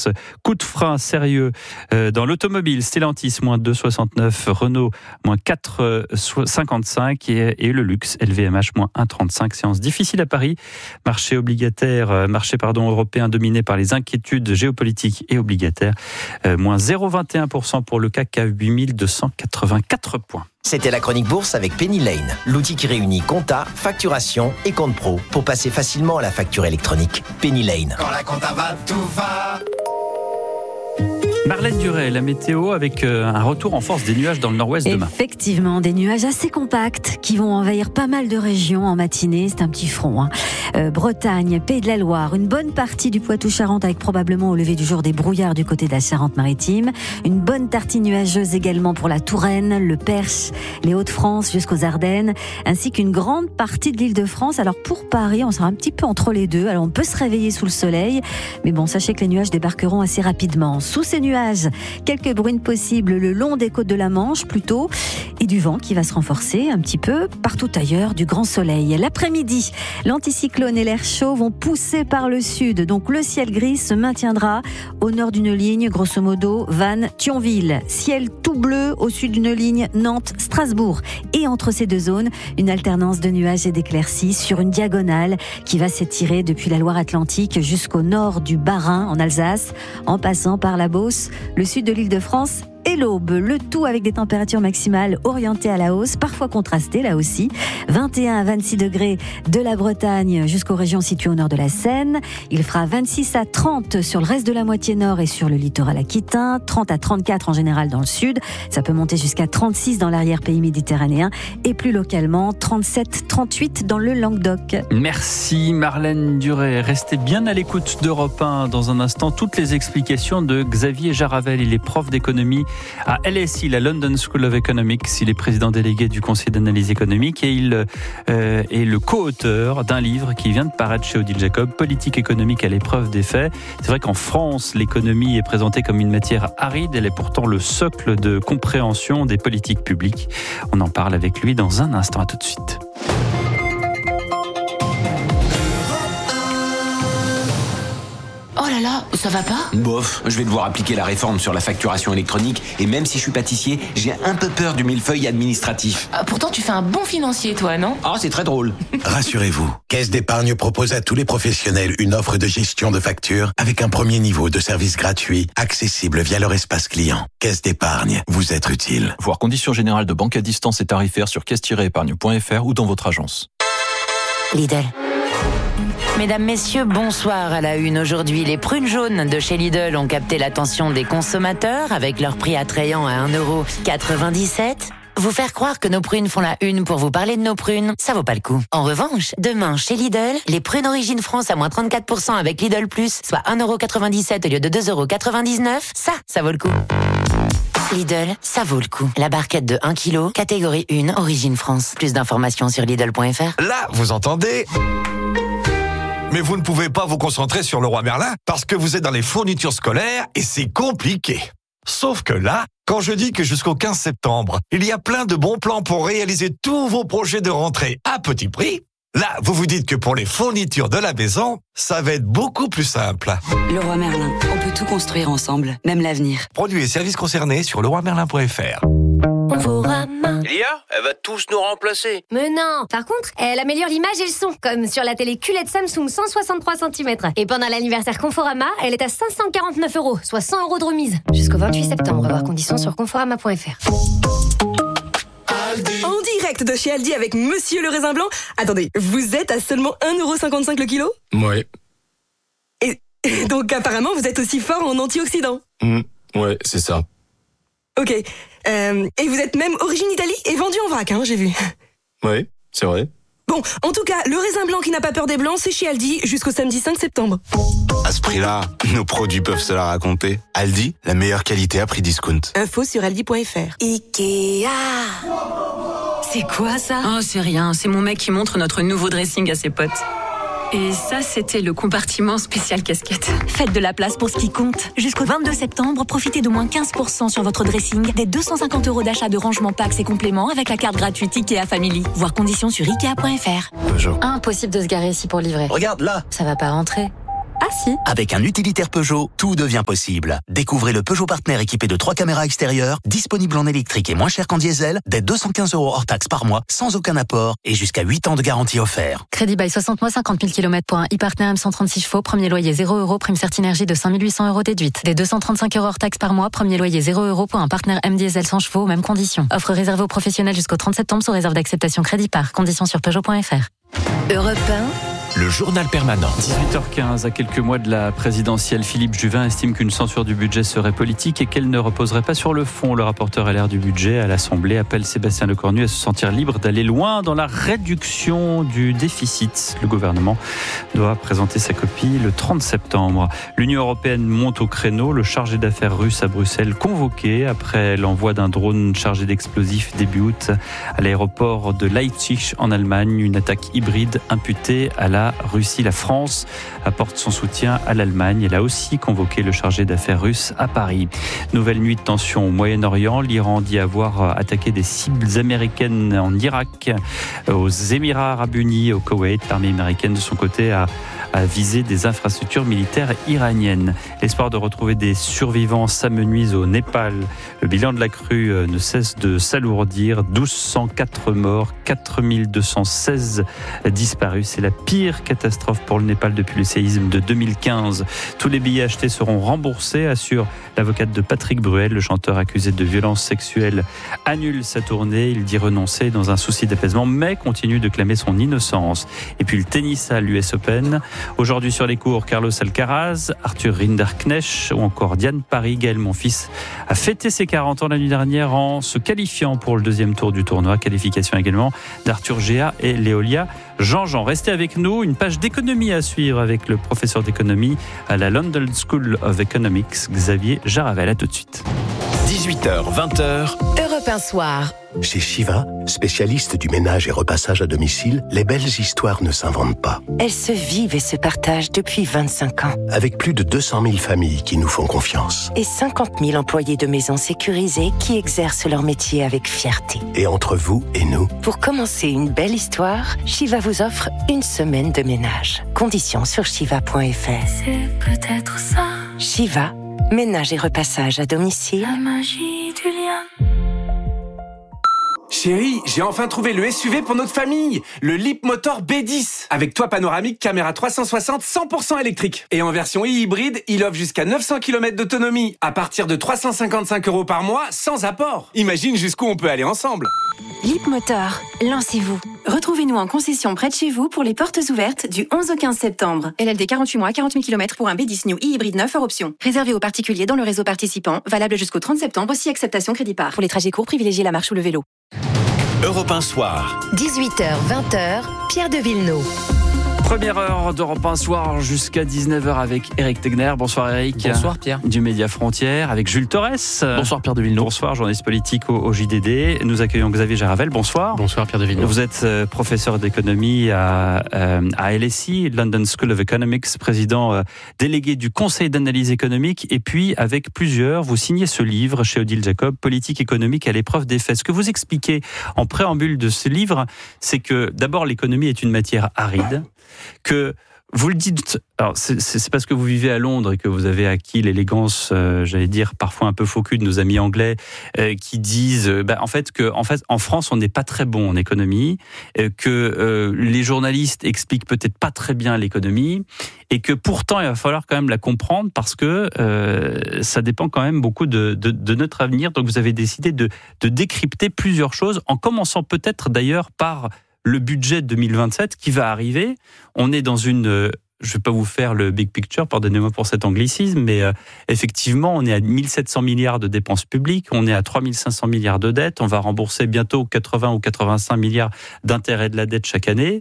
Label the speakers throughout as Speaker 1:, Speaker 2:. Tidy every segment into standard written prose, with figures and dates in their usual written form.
Speaker 1: France. Coup de frein sérieux dans l'automobile. Stellantis, moins 2,69. Renault, moins 4,55. Et le luxe, LVMH, moins 1,35. Séance difficile à Paris. Marché européen dominé par les inquiétudes géopolitiques et obligataires. Moins 0,21% pour le CAC à 8284 points.
Speaker 2: C'était la chronique bourse avec Penny Lane, l'outil qui réunit compta, facturation et compte pro pour passer facilement à la facture électronique. Penny Lane.
Speaker 3: Quand la compta va, tout va.
Speaker 1: Marlène Duret, la météo avec un retour en force des nuages dans le nord-ouest demain.
Speaker 4: Effectivement, des nuages assez compacts qui vont envahir pas mal de régions en matinée. C'est un petit front. Bretagne, Pays de la Loire, une bonne partie du Poitou-Charentes avec probablement au lever du jour des brouillards du côté de la Charente-Maritime. Une bonne tartine nuageuse également pour la Touraine, le Perche, les Hauts-de-France jusqu'aux Ardennes, ainsi qu'une grande partie de l'Île-de-France. Alors pour Paris, on sera un petit peu entre les deux. Alors on peut se réveiller sous le soleil, mais bon, sachez que les nuages débarqueront assez rapidement. Sous ces nuages, quelques bruines possibles le long des côtes de la Manche plutôt, et du vent qui va se renforcer un petit peu partout ailleurs, du grand soleil. L'après-midi, l'anticyclone et l'air chaud vont pousser par le sud, donc le ciel gris se maintiendra au nord d'une ligne, grosso modo Vannes-Thionville. Ciel tout bleu au sud d'une ligne Nantes-Strasbourg. Et entre ces deux zones, une alternance de nuages et d'éclaircies sur une diagonale qui va s'étirer depuis la Loire-Atlantique jusqu'au nord du Bas-Rhin en Alsace, en passant par la Beauce, le sud de l'Île-de-France et l'Aube. Le tout avec des températures maximales orientées à la hausse, parfois contrastées là aussi. 21 à 26 degrés de la Bretagne jusqu'aux régions situées au nord de la Seine. Il fera 26 à 30 sur le reste de la moitié nord et sur le littoral aquitain. 30 à 34 en général dans le sud. Ça peut monter jusqu'à 36 dans l'arrière-pays méditerranéen. Et plus localement, 37, 38 dans le Languedoc.
Speaker 1: Merci Marlène Duret. Restez bien à l'écoute d'Europe 1. Dans un instant, toutes les explications de Xavier Jaravel. Il est prof d'économie à LSE, la London School of Economics. Il est président délégué du Conseil d'analyse économique et il est le co-auteur d'un livre qui vient de paraître chez Odile Jacob, Politique économique à l'épreuve des faits. C'est vrai qu'en France, l'économie est présentée comme une matière aride. Elle est pourtant le socle de compréhension des politiques publiques. On en parle avec lui dans un instant. À tout de suite.
Speaker 5: Oh là là, ça va pas ?
Speaker 6: Bof, je vais devoir appliquer la réforme sur la facturation électronique et même si je suis pâtissier, j'ai un peu peur du millefeuille administratif.
Speaker 5: Pourtant, tu fais un bon financier, toi, non ?
Speaker 6: Ah, c'est très drôle.
Speaker 3: Rassurez-vous, Caisse d'épargne propose à tous les professionnels une offre de gestion de factures avec un premier niveau de service gratuit, accessible via leur espace client. Caisse d'épargne, vous êtes utile.
Speaker 7: Voir conditions générales de banque à distance et tarifaires sur caisse-épargne.fr ou dans votre agence.
Speaker 8: Lidl. Mesdames, messieurs, bonsoir à la une. Aujourd'hui, les prunes jaunes de chez Lidl ont capté l'attention des consommateurs avec leur prix attrayant à 1,97 €. Vous faire croire que nos prunes font la une pour vous parler de nos prunes, ça vaut pas le coup. En revanche, demain, chez Lidl, les prunes Origine France à moins 34% avec Lidl Plus, soit 1,97 € au lieu de 2,99 €, ça vaut le coup. Lidl, ça vaut le coup. La barquette de 1 kg, catégorie 1, Origine France. Plus d'informations sur Lidl.fr.
Speaker 9: Là, vous entendez ? Mais vous ne pouvez pas vous concentrer sur Leroy Merlin parce que vous êtes dans les fournitures scolaires et c'est compliqué. Sauf que là, quand je dis que jusqu'au 15 septembre, il y a plein de bons plans pour réaliser tous vos projets de rentrée à petit prix, là, vous vous dites que pour les fournitures de la maison, ça va être beaucoup plus simple.
Speaker 10: Leroy Merlin, on peut tout construire ensemble, même l'avenir.
Speaker 9: Produits et services concernés sur leroymerlin.fr.
Speaker 11: Lia, elle va tous nous remplacer.
Speaker 12: Mais non. Par contre, elle améliore l'image et le son, comme sur la télé QLED Samsung 163 cm. Et pendant l'anniversaire Conforama, elle est à 549 €, soit 100 € de remise. Jusqu'au 28 septembre, voir conditions sur conforama.fr.
Speaker 13: En direct de chez Aldi avec Monsieur le Raisin Blanc. Attendez, vous êtes à seulement 1,55 € le kilo ?
Speaker 14: Ouais.
Speaker 13: Et donc apparemment, vous êtes aussi fort en antioxydants.
Speaker 14: Ouais, c'est ça.
Speaker 13: Ok. Et vous êtes même origine Italie et vendu en vrac, j'ai vu.
Speaker 14: Ouais, c'est vrai.
Speaker 13: Bon, en tout cas, le raisin blanc qui n'a pas peur des blancs, c'est chez Aldi jusqu'au samedi 5 septembre.
Speaker 14: À ce prix-là, nos produits peuvent se la raconter. Aldi, la meilleure qualité à prix discount.
Speaker 13: Info sur aldi.fr.
Speaker 10: Ikea. C'est quoi ça ?
Speaker 15: Oh, c'est rien, c'est mon mec qui montre notre nouveau dressing à ses potes. Et ça, c'était le compartiment spécial casquette.
Speaker 16: Faites de la place pour ce qui compte. Jusqu'au 22 septembre, profitez d'au moins 15% sur votre dressing, des 250 € d'achat de rangement packs et compléments avec la carte gratuite Ikea Family. Voir conditions sur Ikea.fr.
Speaker 12: Impossible de se garer ici pour livrer.
Speaker 2: Regarde là.
Speaker 12: Ça va pas rentrer.
Speaker 4: Ah si.
Speaker 17: Avec un utilitaire Peugeot, tout devient possible. Découvrez le Peugeot Partner équipé de 3 caméras extérieures, disponible en électrique et moins cher qu'en diesel, dès 215 € hors taxe par mois, sans aucun apport et jusqu'à 8 ans de garantie offert.
Speaker 18: Crédit bail 60 mois, 50 000 km pour un e-Partner M136 chevaux, premier loyer 0 €, prime Certinergie de 5 800 € déduite. Dès 235 € hors taxe par mois, premier loyer 0 € pour un Partner M diesel 100 chevaux, mêmes conditions. Offre réservée aux professionnels jusqu'au 30 septembre sous réserve d'acceptation crédit par. Conditions sur Peugeot.fr.
Speaker 8: Europe 1.
Speaker 19: Le journal permanent.
Speaker 1: 18h15, à quelques mois de la présidentielle, Philippe Juvin estime qu'une censure du budget serait politique et qu'elle ne reposerait pas sur le fond. Le rapporteur LR du budget à l'Assemblée appelle Sébastien Lecornu à se sentir libre d'aller loin dans la réduction du déficit. Le gouvernement doit présenter sa copie le 30 septembre. L'Union européenne monte au créneau. Le chargé d'affaires russe à Bruxelles convoqué après l'envoi d'un drone chargé d'explosifs début août à l'aéroport de Leipzig en Allemagne. Une attaque hybride imputée à la Russie. La France apporte son soutien à l'Allemagne. Elle a aussi convoqué le chargé d'affaires russe à Paris. Nouvelle nuit de tension au Moyen-Orient. L'Iran dit avoir attaqué des cibles américaines en Irak, aux Émirats Arabes Unis, au Koweït. L'armée américaine, de son côté, a visé des infrastructures militaires iraniennes. L'espoir de retrouver des survivants s'amenuise au Népal. Le bilan de la crue ne cesse de s'alourdir. 1204 morts, 4216 disparus. C'est la pire catastrophe pour le Népal depuis le séisme de 2015. Tous les billets achetés seront remboursés, assure l'avocate de Patrick Bruel. Le chanteur accusé de violences sexuelles annule sa tournée. Il dit renoncer dans un souci d'apaisement, mais continue de clamer son innocence. Et puis le tennis à l'US Open. Aujourd'hui sur les cours, Carlos Alcaraz, Arthur Rinderknecht ou encore Diane Paris. Gaël Monfils a fêté ses 40 ans la nuit dernière en se qualifiant pour le deuxième tour du tournoi. Qualification également d'Arthur Géa et Léolia Jean-Jean. Restez avec nous, une page d'économie à suivre avec le professeur d'économie à la London School of Economics, Xavier Jaravel. À tout de suite.
Speaker 19: 18h, 20h.
Speaker 8: Europe 1 soir.
Speaker 20: Chez Shiva, spécialiste du ménage et repassage à domicile, les belles histoires ne s'inventent pas.
Speaker 21: Elles se vivent et se partagent depuis 25 ans.
Speaker 20: Avec plus de 200 000 familles qui nous font confiance.
Speaker 21: Et 50 000 employés de maisons sécurisées qui exercent leur métier avec fierté.
Speaker 20: Et entre vous et nous,
Speaker 21: pour commencer une belle histoire, Shiva vous offre une semaine de ménage. Conditions sur shiva.fr.
Speaker 22: C'est peut-être ça.
Speaker 21: Shiva, ménage et repassage à domicile.
Speaker 22: La magie du lien.
Speaker 23: Chérie, j'ai enfin trouvé le SUV pour notre famille, le Leapmotor B10, avec toit panoramique, caméra 360, 100% électrique. Et en version hybride, il offre jusqu'à 900 km d'autonomie, à partir de 355 € par mois, sans apport. Imagine jusqu'où on peut aller ensemble.
Speaker 16: Leapmotor, lancez-vous. Retrouvez-nous en concession près de chez vous pour les portes ouvertes du 11 au 15 septembre. LLD 48 mois, 40 000 km pour un B10 New hybride 9 hors option. Réservé aux particuliers dans le réseau participant, valable jusqu'au 30 septembre si acceptation crédit par. Pour les trajets courts, privilégiez la marche ou le vélo.
Speaker 19: Europe 1 soir.
Speaker 8: 18h, 20h, Pierre de Villeneuve.
Speaker 1: Première heure d'Europe 1 soir jusqu'à 19h avec Eric Tegner. Bonsoir Eric.
Speaker 7: Bonsoir Pierre.
Speaker 1: Du Média Frontière avec Jules Torres.
Speaker 7: Bonsoir Pierre de Villeneuve.
Speaker 1: Bonsoir, journaliste politique au JDD. Nous accueillons Xavier Jaravel. Bonsoir.
Speaker 7: Bonsoir Pierre de Villeneuve.
Speaker 1: Vous êtes professeur d'économie à LSE, London School of Economics, président délégué du Conseil d'analyse économique. Et puis avec plusieurs, vous signez ce livre chez Odile Jacob, Politique économique à l'épreuve des faits. Ce que vous expliquez en préambule de ce livre, c'est que d'abord l'économie est une matière aride, que vous le dites, alors c'est parce que vous vivez à Londres et que vous avez acquis l'élégance, j'allais dire parfois un peu faux cul de nos amis anglais qui disent en fait en France on n'est pas très bon en économie, que les journalistes expliquent peut-être pas très bien l'économie et que pourtant il va falloir quand même la comprendre parce que ça dépend quand même beaucoup de notre avenir. Donc vous avez décidé de décrypter plusieurs choses en commençant peut-être d'ailleurs par le budget 2027 qui va arriver. On est dans une... je ne vais pas vous faire le big picture, pardonnez-moi pour cet anglicisme, mais effectivement, on est à 1700 milliards de dépenses publiques, on est à 3500 milliards de dettes, on va rembourser bientôt 80 ou 85 milliards d'intérêts de la dette chaque année,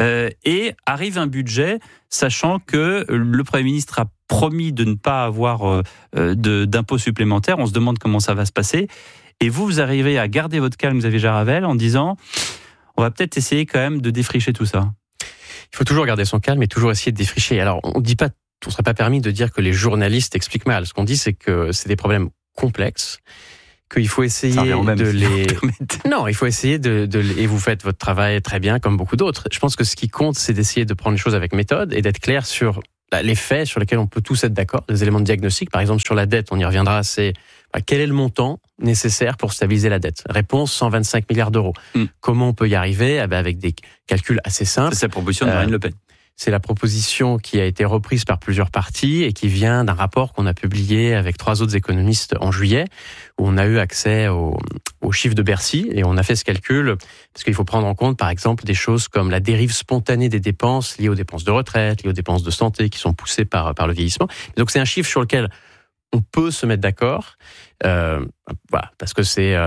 Speaker 1: et arrive un budget, sachant que le Premier ministre a promis de ne pas avoir d'impôts supplémentaires. On se demande comment ça va se passer. Et vous arrivez à garder votre calme, Xavier Jaravel, en disant... on va peut-être essayer quand même de défricher tout ça.
Speaker 24: Il faut toujours garder son calme et toujours essayer de défricher. Alors, on ne serait pas permis de dire que les journalistes expliquent mal. Ce qu'on dit, c'est que c'est des problèmes complexes, qu'il faut essayer de les... Non, il faut essayer et vous faites votre travail très bien, comme beaucoup d'autres. Je pense que ce qui compte, c'est d'essayer de prendre les choses avec méthode et d'être clair sur les faits sur lesquels on peut tous être d'accord, des éléments de diagnostic. Par exemple, sur la dette, on y reviendra, c'est quel est le montant nécessaire pour stabiliser la dette ? Réponse, 125 milliards d'euros. Comment on peut y arriver ? Avec des calculs assez simples.
Speaker 1: C'est la proposition de Marine Le Pen.
Speaker 24: C'est la proposition qui a été reprise par plusieurs partis et qui vient d'un rapport qu'on a publié avec 3 autres économistes en juillet, où on a eu accès aux chiffres de Bercy et on a fait ce calcul parce qu'il faut prendre en compte, par exemple, des choses comme la dérive spontanée des dépenses liées aux dépenses de retraite, liées aux dépenses de santé qui sont poussées par le vieillissement. Donc c'est un chiffre sur lequel on peut se mettre d'accord, parce que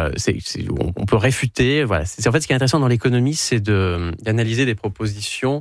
Speaker 24: on peut réfuter. Voilà. C'est en fait ce qui est intéressant dans l'économie, c'est d'analyser des propositions.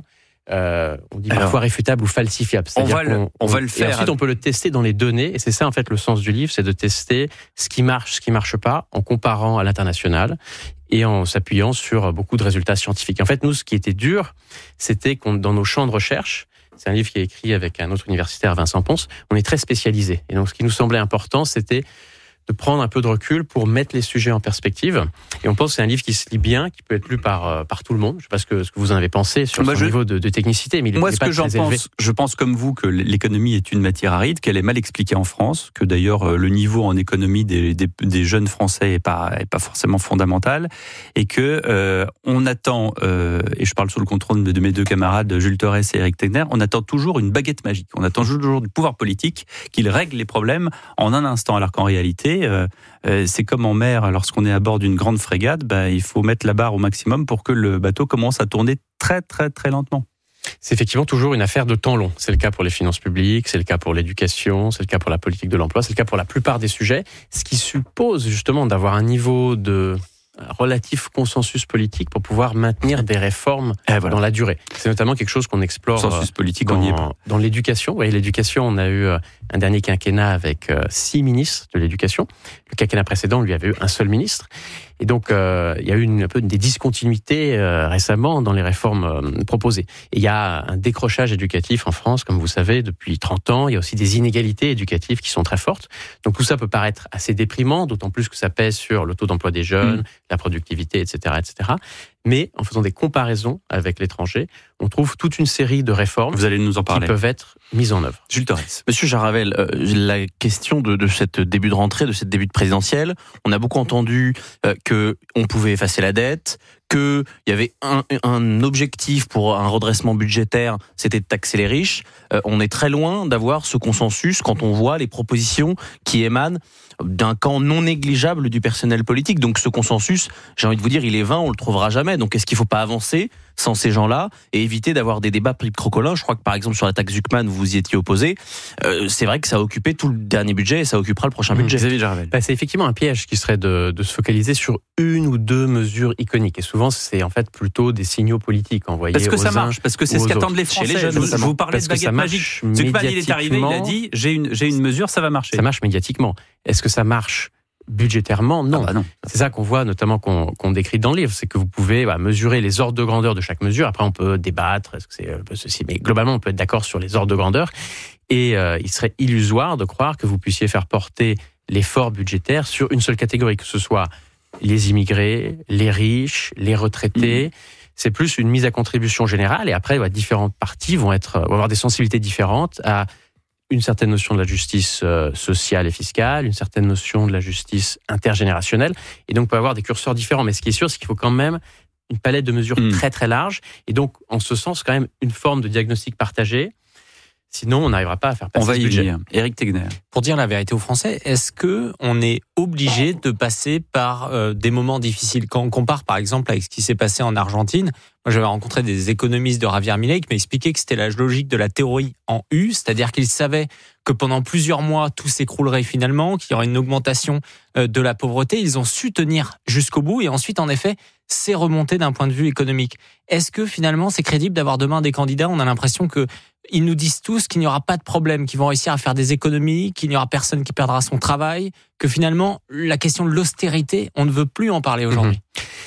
Speaker 24: On dit parfois réfutable ou falsifiable.
Speaker 1: On va le faire.
Speaker 24: Et ensuite, on peut le tester dans les données. Et c'est ça, en fait, le sens du livre, c'est de tester ce qui marche pas, en comparant à l'international et en s'appuyant sur beaucoup de résultats scientifiques. En fait, nous, ce qui était dur, c'était qu'on, dans nos champs de recherche, c'est un livre qui est écrit avec un autre universitaire, Vincent Ponce, on est très spécialisé. Et donc, ce qui nous semblait important, c'était de prendre un peu de recul pour mettre les sujets en perspective. Et on pense que c'est un livre qui se lit bien, qui peut être lu par tout le monde. Je ne sais pas ce que vous en avez pensé sur son niveau de technicité, mais il est pas très élevé.
Speaker 1: Je pense comme vous que l'économie est une matière aride, qu'elle est mal expliquée en France, que d'ailleurs le niveau en économie des jeunes Français est pas forcément fondamental, et que on attend, et je parle sous le contrôle de mes 2 camarades Jules Torres et Éric Tegner, on attend toujours une baguette magique. On attend toujours du pouvoir politique qu'il règle les problèmes en un instant, alors qu'en réalité, c'est comme en mer, lorsqu'on est à bord d'une grande frégate, il faut mettre la barre au maximum pour que le bateau commence à tourner très très très lentement.
Speaker 24: C'est effectivement toujours une affaire de temps long. C'est le cas pour les finances publiques, c'est le cas pour l'éducation, c'est le cas pour la politique de l'emploi, c'est le cas pour la plupart des sujets, ce qui suppose justement d'avoir un niveau de relatif consensus politique pour pouvoir maintenir des réformes dans la durée. C'est notamment quelque chose qu'on explore
Speaker 1: consensus politique, on y est pas.
Speaker 24: Dans l'éducation. Vous voyez, l'éducation, on a eu un dernier quinquennat avec 6 ministres de l'éducation. Le quinquennat précédent, lui, avait eu un seul ministre. Et donc, il y a eu un peu des discontinuités récemment dans les réformes proposées. Et il y a un décrochage éducatif en France, comme vous savez, depuis 30 ans. Il y a aussi des inégalités éducatives qui sont très fortes. Donc tout ça peut paraître assez déprimant, d'autant plus que ça pèse sur le taux d'emploi des jeunes, la productivité, etc., etc. Mais en faisant des comparaisons avec l'étranger, on trouve toute une série de réformes
Speaker 1: Vous allez nous en parler.
Speaker 24: Qui peuvent être mises en œuvre.
Speaker 1: Jules Torres.
Speaker 3: Monsieur Jaravel, la question de cette début de rentrée, de cette début de présidentielle, on a beaucoup entendu qu'on pouvait effacer la dette, qu'il y avait un objectif pour un redressement budgétaire, c'était de taxer les riches. On est très loin d'avoir ce consensus quand on voit les propositions qui émanent d'un camp non négligeable du personnel politique. Donc ce consensus, j'ai envie de vous dire, il est vain, on le trouvera jamais. Donc est-ce qu'il ne faut pas avancer sans ces gens-là et éviter d'avoir des débats pris de crocolin? Je crois que par exemple sur la taxe Zuckman, vous y étiez opposé. C'est vrai que ça a occupé tout le dernier budget et ça occupera le prochain budget.
Speaker 24: C'est effectivement un piège qui serait de se focaliser sur 1 ou 2 mesures iconiques. Et souvent, c'est en fait plutôt des signaux politiques envoyés aux uns.
Speaker 1: Parce que ça marche, parce que c'est ce qu'attendent les Français. Les jeunes, je vous parlais de baguette magique. Zuckman, il est arrivé, il a dit j'ai une mesure, ça va marcher.
Speaker 24: Ça marche médiatiquement. Est-ce que ça marche budgétairement? Non.
Speaker 1: Non.
Speaker 24: C'est ça qu'on voit, notamment qu'on décrit dans le livre, c'est que vous pouvez mesurer les ordres de grandeur de chaque mesure. Après, on peut débattre, est-ce que c'est un peu ceci, mais globalement, on peut être d'accord sur les ordres de grandeur. Et il serait illusoire de croire que vous puissiez faire porter l'effort budgétaire sur une seule catégorie, que ce soit les immigrés, les riches, les retraités. C'est plus une mise à contribution générale. Et après, différentes parties vont avoir des sensibilités différentes à une certaine notion de la justice sociale et fiscale, une certaine notion de la justice intergénérationnelle, et donc peut avoir des curseurs différents. Mais ce qui est sûr, c'est qu'il faut quand même une palette de mesures très très large, et donc en ce sens quand même une forme de diagnostic partagé. Sinon, on n'arrivera pas à faire passer ce budget. On va y venir.
Speaker 1: Éric Tegner.
Speaker 5: Pour dire la vérité aux Français, est-ce qu'on est obligé de passer par des moments difficiles? Quand on compare par exemple avec ce qui s'est passé en Argentine, moi j'avais rencontré des économistes de Javier Milei qui m'expliquaient que c'était la logique de la théorie en U, c'est-à-dire qu'ils savaient que pendant plusieurs mois, tout s'écroulerait finalement, qu'il y aurait une augmentation de la pauvreté. Ils ont su tenir jusqu'au bout et ensuite, en effet, c'est remonté d'un point de vue économique. Est-ce que finalement, c'est crédible d'avoir demain des candidats? On a l'impression qu'ils nous disent tous qu'il n'y aura pas de problème, qu'ils vont réussir à faire des économies, qu'il n'y aura personne qui perdra son travail, que finalement, la question de l'austérité, on ne veut plus en parler aujourd'hui.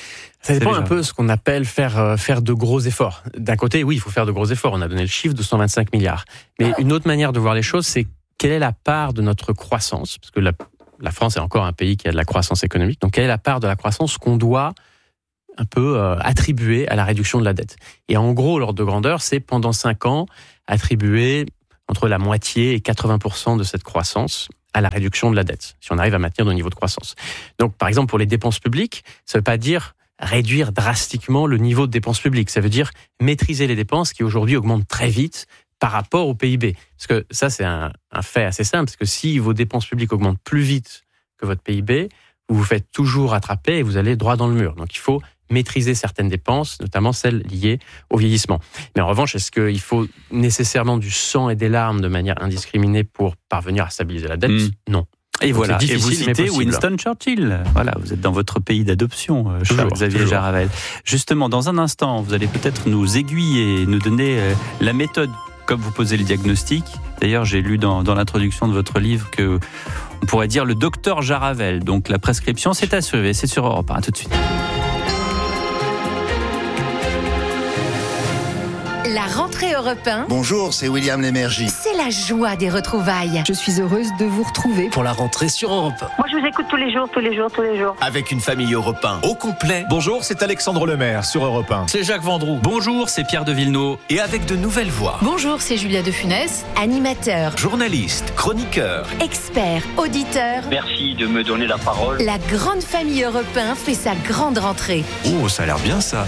Speaker 24: Ça dépend un peu de ce qu'on appelle faire de gros efforts. D'un côté, oui, il faut faire de gros efforts. On a donné le chiffre de 125 milliards. Mais une autre manière de voir les choses, c'est quelle est la part de notre croissance? Parce que la France est encore un pays qui a de la croissance économique. Donc, quelle est la part de la croissance qu'on doit un peu attribuer à la réduction de la dette? Et en gros, l'ordre de grandeur, c'est pendant 5 ans, attribuer entre la moitié et 80% de cette croissance à la réduction de la dette, si on arrive à maintenir nos niveaux de croissance. Donc, par exemple, pour les dépenses publiques, ça ne veut pas dire réduire drastiquement le niveau de dépenses publiques. Ça veut dire maîtriser les dépenses qui aujourd'hui augmentent très vite par rapport au PIB. Parce que ça, c'est un fait assez simple, parce que si vos dépenses publiques augmentent plus vite que votre PIB, vous vous faites toujours rattraper et vous allez droit dans le mur. Donc, il faut maîtriser certaines dépenses, notamment celles liées au vieillissement. Mais en revanche, est-ce qu'il faut nécessairement du sang et des larmes de manière indiscriminée pour parvenir à stabiliser la dette ? Non.
Speaker 1: Et voilà, et vous citez Winston Churchill. Voilà, vous êtes dans votre pays d'adoption, Xavier Jaravel. Justement, dans un instant, vous allez peut-être nous aiguiller, nous donner la méthode comme vous posez le diagnostic. D'ailleurs, j'ai lu dans l'introduction de votre livre que on pourrait dire le docteur Jaravel. Donc la prescription, c'est à suivre. C'est sur Europe 1. À tout de suite.
Speaker 6: La rentrée Europe 1.
Speaker 9: Bonjour, c'est William Lémergie.
Speaker 6: C'est la joie des retrouvailles.
Speaker 11: Je suis heureuse de vous retrouver
Speaker 9: pour la rentrée sur Europe 1.
Speaker 14: Moi, je vous écoute tous les jours.
Speaker 19: Avec une famille Europe 1 au complet.
Speaker 25: Bonjour, c'est Alexandre Lemaire sur Europe 1.
Speaker 19: C'est Jacques Vendroux.
Speaker 1: Bonjour, c'est Pierre de Villeneuve.
Speaker 19: Et avec de nouvelles voix.
Speaker 26: Bonjour, c'est Julia de Funès.
Speaker 6: Animateur,
Speaker 19: journaliste, chroniqueur,
Speaker 6: expert, auditeur.
Speaker 27: Merci de me donner la parole.
Speaker 6: La grande famille Europe 1 fait sa grande rentrée.
Speaker 25: Oh, ça a l'air bien ça.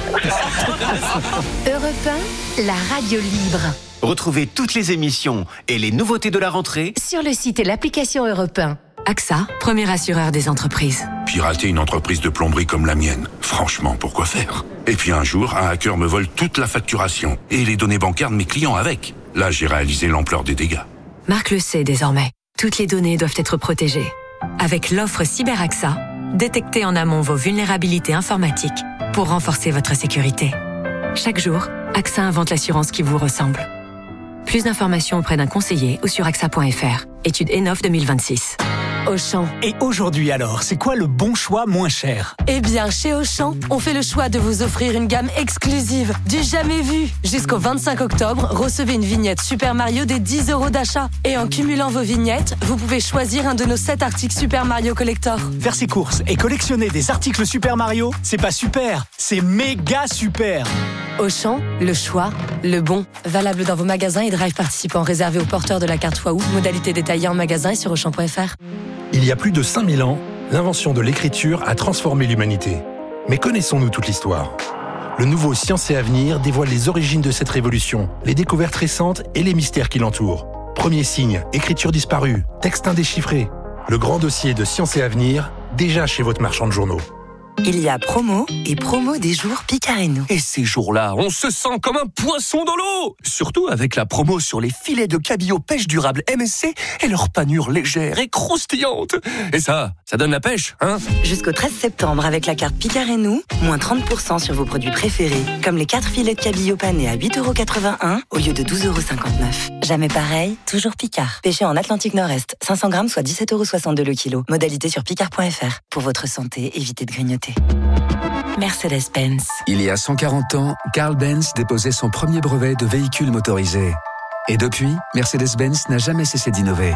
Speaker 6: Europe 1, la radio libre.
Speaker 19: Retrouvez toutes les émissions et les nouveautés de la rentrée
Speaker 6: sur le site et l'application Europe 1.
Speaker 28: AXA, premier assureur des entreprises.
Speaker 29: Pirater une entreprise de plomberie comme la mienne, franchement, pourquoi faire ? Et puis un jour, un hacker me vole toute la facturation et les données bancaires de mes clients avec. Là, j'ai réalisé l'ampleur des dégâts.
Speaker 28: Marc le sait désormais. Toutes les données doivent être protégées. Avec l'offre CyberAXA, détectez en amont vos vulnérabilités informatiques pour renforcer votre sécurité. Chaque jour, AXA invente l'assurance qui vous ressemble. Plus d'informations auprès d'un conseiller ou sur axa.fr. Étude ENOF 2026.
Speaker 30: Auchan. Et aujourd'hui alors, c'est quoi le bon choix moins cher ?
Speaker 31: Eh bien, chez Auchan, on fait le choix de vous offrir une gamme exclusive, du jamais vu. Jusqu'au 25 octobre, recevez une vignette Super Mario des 10 € d'achat. Et en cumulant vos vignettes, vous pouvez choisir un de nos 7 articles Super Mario Collector.
Speaker 30: Faire ses courses et collectionner des articles Super Mario, c'est pas super, c'est méga super.
Speaker 31: Auchan, le choix, le bon. Valable dans vos magasins et drive participants réservés aux porteurs de la carte Waouh. Modalité détaillée en magasin et sur Auchan.fr.
Speaker 32: Il y a plus de 5000 ans, l'invention de l'écriture a transformé l'humanité. Mais connaissons-nous toute l'histoire ? Le nouveau Science et Avenir dévoile les origines de cette révolution, les découvertes récentes et les mystères qui l'entourent. Premier signe, écriture disparue, texte indéchiffré. Le grand dossier de Science et Avenir, déjà chez votre marchand de journaux.
Speaker 33: Il y a promo et promo des jours Picarénou.
Speaker 34: Et ces jours-là, on se sent comme un poisson dans l'eau. Surtout avec la promo sur les filets de cabillaud pêche durable MSC et leur panure légère et croustillante. Et ça donne la pêche, hein ?
Speaker 33: Jusqu'au 13 septembre, avec la carte Picarénou, moins 30% sur vos produits préférés, comme les 4 filets de cabillaud panés à 8,81 € au lieu de 12,59 €. Jamais pareil, toujours Picard. Pêché en Atlantique Nord-Est, 500 grammes, soit 17,62 € le kilo. Modalité sur picard.fr. Pour votre santé, évitez de grignoter. Mercedes-Benz.
Speaker 35: Il y a 140 ans, Carl Benz déposait son premier brevet de véhicule motorisé. Et depuis, Mercedes-Benz n'a jamais cessé d'innover.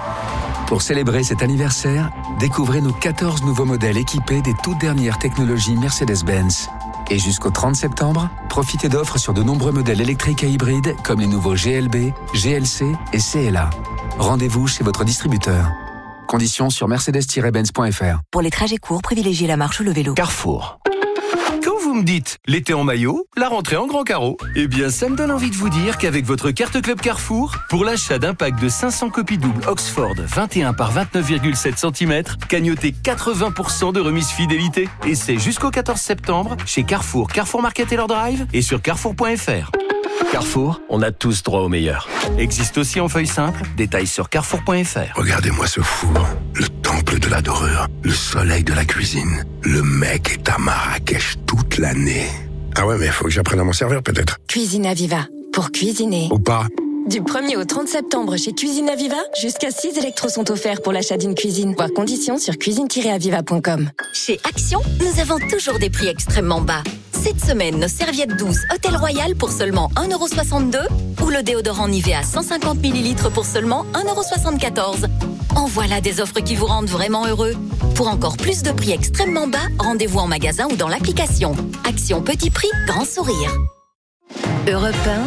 Speaker 35: Pour célébrer cet anniversaire, découvrez nos 14 nouveaux modèles équipés des toutes dernières technologies Mercedes-Benz. Et jusqu'au 30 septembre, profitez d'offres sur de nombreux modèles électriques et hybrides comme les nouveaux GLB, GLC et CLA. Rendez-vous chez votre distributeur. Conditions sur mercedes-benz.fr.
Speaker 33: Pour les trajets courts, privilégiez la marche ou le vélo.
Speaker 34: Carrefour. Quand vous me dites l'été en maillot, la rentrée en grand carreau, eh bien ça me donne envie de vous dire qu'avec votre carte Club Carrefour, pour l'achat d'un pack de 500 copies doubles Oxford 21 par 29,7 cm, cagnotez 80% de remise fidélité. Et c'est jusqu'au 14 septembre chez Carrefour, Carrefour Market et leur drive et sur carrefour.fr. Carrefour, on a tous droit au meilleur. Existe aussi en feuille simple, détails sur carrefour.fr.
Speaker 20: Regardez-moi ce four, le temple de la dorure, le soleil de la cuisine. Le mec est à Marrakech toute l'année. Ah ouais, mais faut que j'apprenne à m'en servir peut-être.
Speaker 31: Cuisine Aviva, pour cuisiner.
Speaker 20: Ou pas.
Speaker 31: Du 1er au 30 septembre chez Cuisine Aviva, jusqu'à 6 électros sont offerts pour l'achat d'une cuisine. Voir conditions sur cuisine-aviva.com.
Speaker 6: Chez Action, nous avons toujours des prix extrêmement bas. Cette semaine, nos serviettes douces Hôtel Royal pour seulement 1,62 € ou le déodorant Nivea 150 ml pour seulement 1,74 €. En voilà des offres qui vous rendent vraiment heureux. Pour encore plus de prix extrêmement bas, rendez-vous en magasin ou dans l'application. Action petit prix, grand sourire. Europe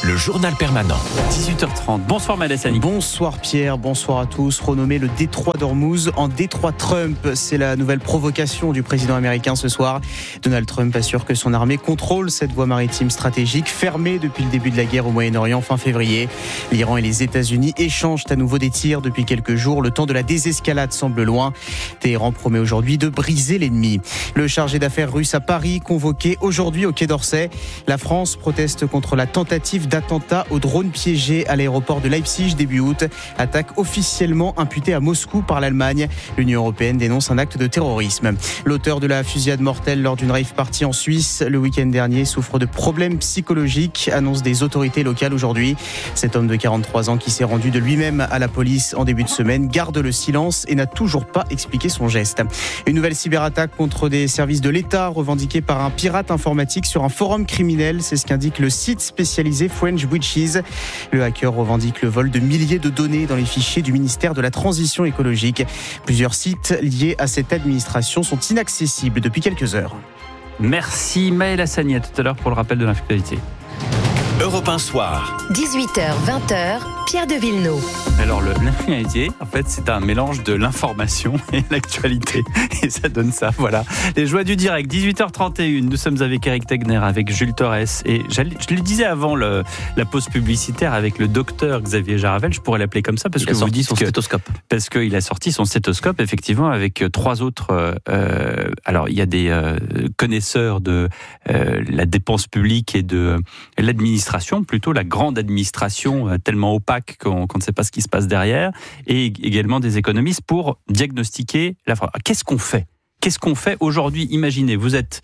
Speaker 25: le journal permanent.
Speaker 1: 18h30. Bonsoir Malassani.
Speaker 2: Bonsoir Pierre, bonsoir à tous. Renommé le Détroit d'Ormuz en Détroit Trump, c'est la nouvelle provocation du président américain ce soir. Donald Trump assure que son armée contrôle cette voie maritime stratégique fermée depuis le début de la guerre au Moyen-Orient fin février. L'Iran et les États-Unis échangent à nouveau des tirs depuis quelques jours. Le temps de la désescalade semble loin. Téhéran promet aujourd'hui de briser l'ennemi. Le chargé d'affaires russe à Paris, convoqué aujourd'hui au Quai d'Orsay. La France proteste contre la tentative d'attentat au drone piégé à l'aéroport de Leipzig début août. Attaque officiellement imputée à Moscou par l'Allemagne. L'Union européenne dénonce un acte de terrorisme. L'auteur de la fusillade mortelle lors d'une rave party en Suisse le week-end dernier souffre de problèmes psychologiques, annoncent des autorités locales aujourd'hui. Cet homme de 43 ans qui s'est rendu de lui-même à la police en début de semaine garde le silence et n'a toujours pas expliqué son geste. Une nouvelle cyberattaque contre des services de l'État revendiquée par un pirate informatique sur un forum criminel, c'est ce qu'indique le site spécialisé French Witches. Le hacker revendique le vol de milliers de données dans les fichiers du ministère de la Transition écologique. Plusieurs sites liés à cette administration sont inaccessibles depuis quelques heures.
Speaker 1: Merci Maël Hassani, à tout à l'heure pour le rappel de l'actualité.
Speaker 25: Europe 1 Soir.
Speaker 28: 18h, 20h, Pierre de Villeneuve.
Speaker 1: Alors l'actualité, en fait, c'est un mélange de l'information et l'actualité. Et ça donne ça, voilà. Les joies du direct, 18h31. Nous sommes avec Eric Tegner, avec Jules Torres. Et je le disais avant la pause publicitaire avec le docteur Xavier Jaravel, je pourrais l'appeler comme ça parce que vous dites son
Speaker 3: stéthoscope.
Speaker 1: Parce qu'il a sorti son stéthoscope, effectivement, avec trois autres. Alors, il y a des connaisseurs de la dépense publique et de l'administration, plutôt la grande administration, tellement opaque qu'on ne sait pas ce qui se passe derrière, et également des économistes pour diagnostiquer la fraude. Qu'est-ce qu'on fait ? Qu'est-ce qu'on fait aujourd'hui ? Imaginez, vous êtes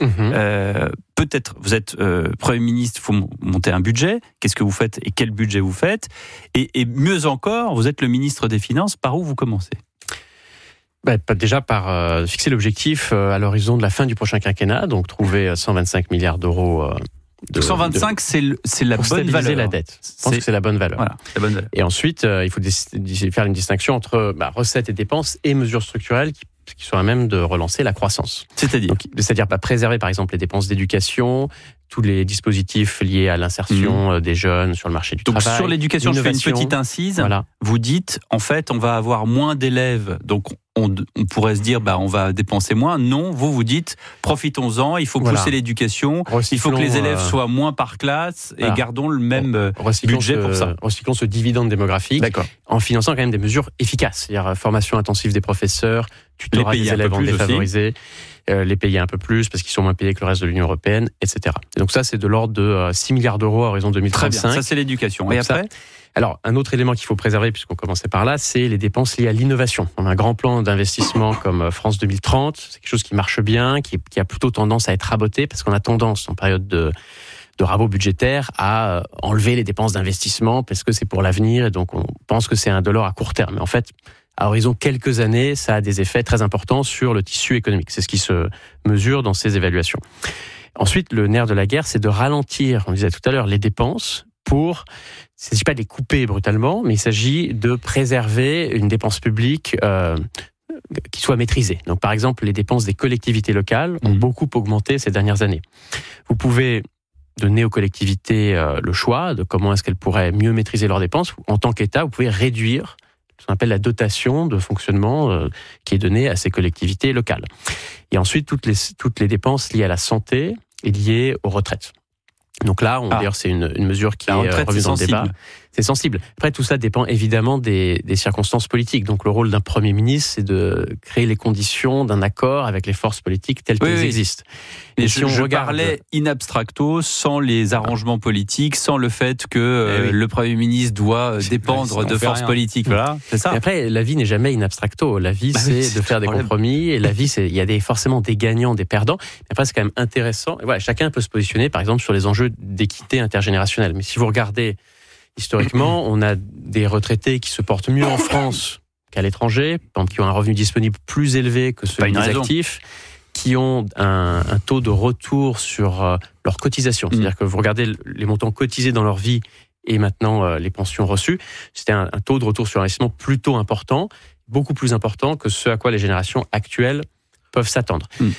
Speaker 1: Premier ministre, il faut monter un budget. Qu'est-ce que vous faites et quel budget vous faites ? Et mieux encore, vous êtes le ministre des Finances. Par où vous commencez ?
Speaker 24: Déjà par fixer l'objectif à l'horizon de la fin du prochain quinquennat, donc trouver 125 milliards d'euros.
Speaker 1: 125, c'est la bonne valeur.
Speaker 24: La dette. Je pense que c'est la bonne valeur.
Speaker 1: Voilà, la bonne valeur.
Speaker 24: Et ensuite, il faut faire une distinction entre recettes et dépenses et mesures structurelles qui sont à même de relancer la croissance. C'est-à-dire préserver par exemple les dépenses d'éducation, tous les dispositifs liés à l'insertion des jeunes sur le marché du travail.
Speaker 1: Donc sur l'éducation, je fais une petite incise. Voilà. Vous dites, en fait, on va avoir moins d'élèves, donc on pourrait se dire, on va dépenser moins. Non, vous dites, profitons-en, il faut pousser l'éducation, il faut que les élèves soient moins par classe et gardons le même budget pour ça.
Speaker 24: Recyclons ce dividende démographique en finançant quand même des mesures efficaces, c'est-à-dire formation intensive des professeurs, tutorat des élèves en défavorisés, les payer un peu plus parce qu'ils sont moins payés que le reste de l'Union européenne, etc. Et donc ça, c'est de l'ordre de 6 milliards d'euros à horizon 2035.
Speaker 1: Très bien, ça c'est l'éducation.
Speaker 24: Donc
Speaker 1: et après
Speaker 24: Alors, un autre élément qu'il faut préserver, puisqu'on commençait par là, c'est les dépenses liées à l'innovation. On a un grand plan d'investissement comme France 2030, c'est quelque chose qui marche bien, qui a plutôt tendance à être raboté, parce qu'on a tendance, en période de rabot budgétaire, à enlever les dépenses d'investissement, parce que c'est pour l'avenir, et donc on pense que c'est un dollar à court terme. Mais en fait, à horizon quelques années, ça a des effets très importants sur le tissu économique. C'est ce qui se mesure dans ces évaluations. Ensuite, le nerf de la guerre, c'est de ralentir, on disait tout à l'heure, les dépenses il ne s'agit pas de les couper brutalement, mais il s'agit de préserver une dépense publique qui soit maîtrisée. Donc, par exemple, les dépenses des collectivités locales ont beaucoup augmenté ces dernières années. Vous pouvez donner aux collectivités le choix de comment est-ce qu'elles pourraient mieux maîtriser leurs dépenses. En tant qu'État, vous pouvez réduire ce qu'on appelle la dotation de fonctionnement qui est donnée à ces collectivités locales. Et ensuite, toutes les dépenses liées à la santé et liées aux retraites. Donc là, d'ailleurs, c'est une mesure qui est revenue dans le débat. C'est sensible. Après, tout ça dépend évidemment des circonstances politiques. Donc le rôle d'un Premier ministre, c'est de créer les conditions d'un accord avec les forces politiques telles qu'elles existent.
Speaker 1: Et si on parlais in abstracto, sans les arrangements politiques, sans le fait que le Premier ministre doit dépendre de forces politiques. Voilà, c'est ça.
Speaker 24: Et après, la vie n'est jamais in abstracto. La vie, c'est de faire des compromis. Et la vie, il y a forcément des gagnants, des perdants. Mais après, c'est quand même intéressant. Et voilà, chacun peut se positionner, par exemple, sur les enjeux d'équité intergénérationnelle. Mais si vous regardez historiquement, on a des retraités qui se portent mieux en France qu'à l'étranger, qui ont un revenu disponible plus élevé que celui des actifs, qui ont un taux de retour sur leurs cotisations. C'est-à-dire que vous regardez les montants cotisés dans leur vie et maintenant les pensions reçues, c'était un taux de retour sur investissement plutôt important, beaucoup plus important que ce à quoi les générations actuelles peuvent s'attendre.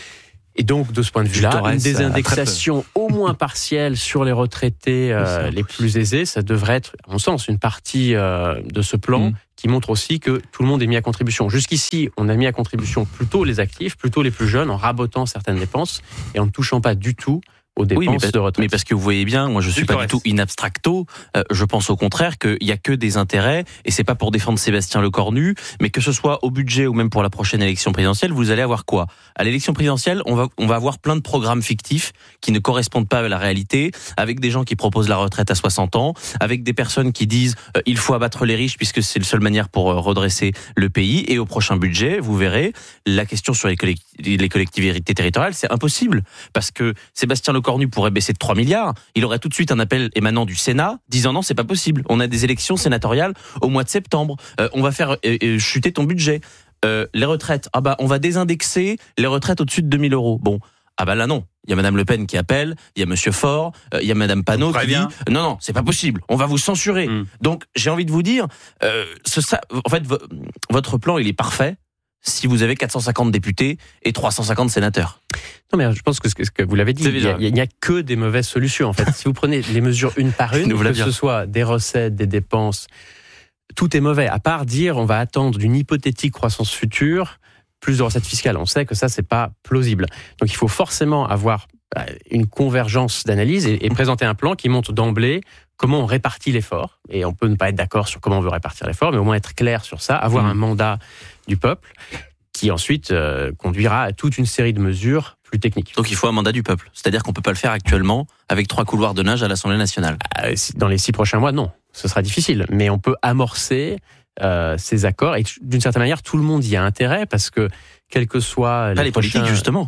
Speaker 24: Et donc, de ce point de vue-là, une désindexation au moins partielle sur les retraités les plus aisés, ça devrait être, à mon sens, une partie de ce plan qui montre aussi que tout le monde est mis à contribution. Jusqu'ici, on a mis à contribution plutôt les actifs, plutôt les plus jeunes, en rabotant certaines dépenses et en ne touchant pas du tout aux dépenses de retraite.
Speaker 3: Mais parce que vous voyez bien, moi je suis pas du tout in abstracto, je pense au contraire qu'il y a que des intérêts, et c'est pas pour défendre Sébastien Lecornu, mais que ce soit au budget ou même pour la prochaine élection présidentielle, vous allez avoir quoi ? À l'élection présidentielle, on va avoir plein de programmes fictifs qui ne correspondent pas à la réalité, avec des gens qui proposent la retraite à 60 ans, avec des personnes qui disent il faut abattre les riches puisque c'est la seule manière pour redresser le pays, et au prochain budget, vous verrez, la question sur les collectivités territoriales, c'est impossible, parce que Sébastien Lecornu pourrait baisser de 3 milliards, il aurait tout de suite un appel émanant du Sénat disant non, c'est pas possible, on a des élections sénatoriales au mois de septembre, on va faire chuter ton budget. Les retraites, on va désindexer les retraites au-dessus de 2 000 euros. Bon, là non, il y a Madame Le Pen qui appelle, il y a Monsieur Faure, il y a Madame Panot qui dit non, c'est pas possible, on va vous censurer. Donc j'ai envie de vous dire, en fait, votre plan il est parfait si vous avez 450 députés et 350 sénateurs.
Speaker 24: Non, mais je pense que ce que vous l'avez dit, il n'y a que des mauvaises solutions. En fait, si vous prenez les mesures une par une, que ce soit des recettes, des dépenses, tout est mauvais. À part dire, on va attendre d'une hypothétique croissance future plus de recettes fiscales. On sait que ça, c'est pas plausible. Donc, il faut forcément avoir une convergence d'analyse et présenter un plan qui montre d'emblée comment on répartit l'effort. Et on peut ne pas être d'accord sur comment on veut répartir l'effort, mais au moins être clair sur ça, avoir un mandat du peuple qui ensuite conduira à toute une série de mesures plus techniques.
Speaker 3: Donc il faut un mandat du peuple. C'est-à-dire qu'on ne peut pas le faire actuellement avec 3 couloirs de nage à l'Assemblée nationale.
Speaker 24: Dans les 6 prochains mois, non. Ce sera difficile. Mais on peut amorcer ces accords. Et d'une certaine manière, tout le monde y a intérêt parce que, quels que soient
Speaker 3: les politiques, justement.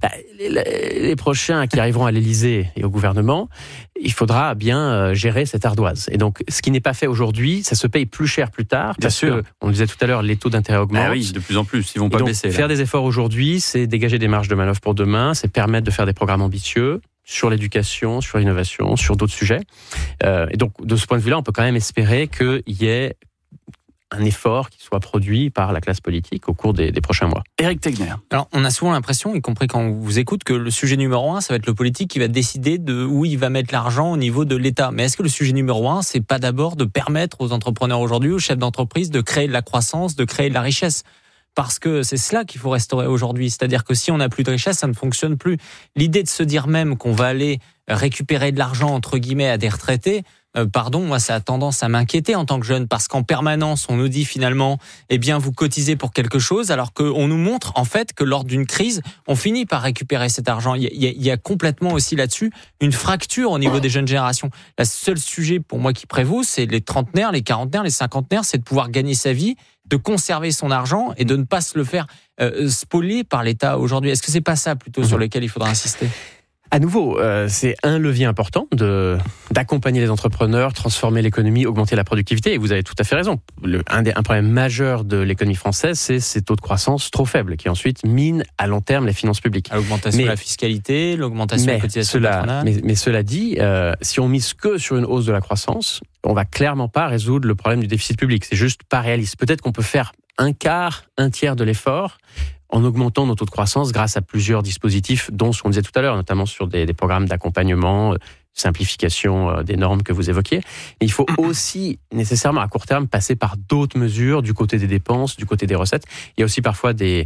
Speaker 24: Les prochains qui arriveront à l'Élysée et au gouvernement, il faudra bien gérer cette ardoise. Et donc, ce qui n'est pas fait aujourd'hui, ça se paye plus cher plus tard. Parce que, on le disait tout à l'heure, les taux d'intérêt augmentent.
Speaker 1: Oui, de plus en plus, ils vont pas baisser.
Speaker 24: Faire des efforts aujourd'hui, c'est dégager des marges de manœuvre pour demain, c'est permettre de faire des programmes ambitieux sur l'éducation, sur l'innovation, sur d'autres sujets. Et donc, de ce point de vue-là, on peut quand même espérer qu'il y ait un effort qui soit produit par la classe politique au cours des prochains mois.
Speaker 1: Éric Tegner.
Speaker 4: Alors, on a souvent l'impression, y compris quand on vous écoute, que le sujet numéro 1, ça va être le politique qui va décider de où il va mettre l'argent au niveau de l'État. Mais est-ce que le sujet numéro 1, c'est pas d'abord de permettre aux entrepreneurs aujourd'hui, aux chefs d'entreprise, de créer de la croissance, de créer de la richesse ? Parce que c'est cela qu'il faut restaurer aujourd'hui. C'est-à-dire que si on n'a plus de richesse, ça ne fonctionne plus. L'idée de se dire même qu'on va aller récupérer de l'argent, entre guillemets, à des retraités, moi, ça a tendance à m'inquiéter en tant que jeune, parce qu'en permanence, on nous dit finalement, vous cotisez pour quelque chose, alors qu'on nous montre, en fait, que lors d'une crise, on finit par récupérer cet argent. Il y a complètement aussi là-dessus une fracture au niveau des jeunes générations. Le seul sujet, pour moi, qui prévaut, c'est les trentenaires, les quarantenaires, les cinquantenaires, c'est de pouvoir gagner sa vie, de conserver son argent et de ne pas se le faire spolier par l'État aujourd'hui. Est-ce que c'est pas ça, plutôt, sur lequel il faudra insister ?
Speaker 24: À nouveau, c'est un levier important d'accompagner les entrepreneurs, transformer l'économie, augmenter la productivité. Et vous avez tout à fait raison. Un problème majeur de l'économie française, c'est ces taux de croissance trop faibles, qui ensuite minent à long terme les finances publiques.
Speaker 4: L'augmentation de la fiscalité, l'augmentation de la cotisation patronale.
Speaker 24: Mais cela dit, si on mise que sur une hausse de la croissance, on va clairement pas résoudre le problème du déficit public. C'est juste pas réaliste. Peut-être qu'on peut faire un tiers de l'effort en augmentant nos taux de croissance grâce à plusieurs dispositifs, dont ce qu'on disait tout à l'heure, notamment sur des programmes d'accompagnement, simplification des normes que vous évoquiez. Et il faut aussi, nécessairement, à court terme, passer par d'autres mesures du côté des dépenses, du côté des recettes. Il y a aussi parfois des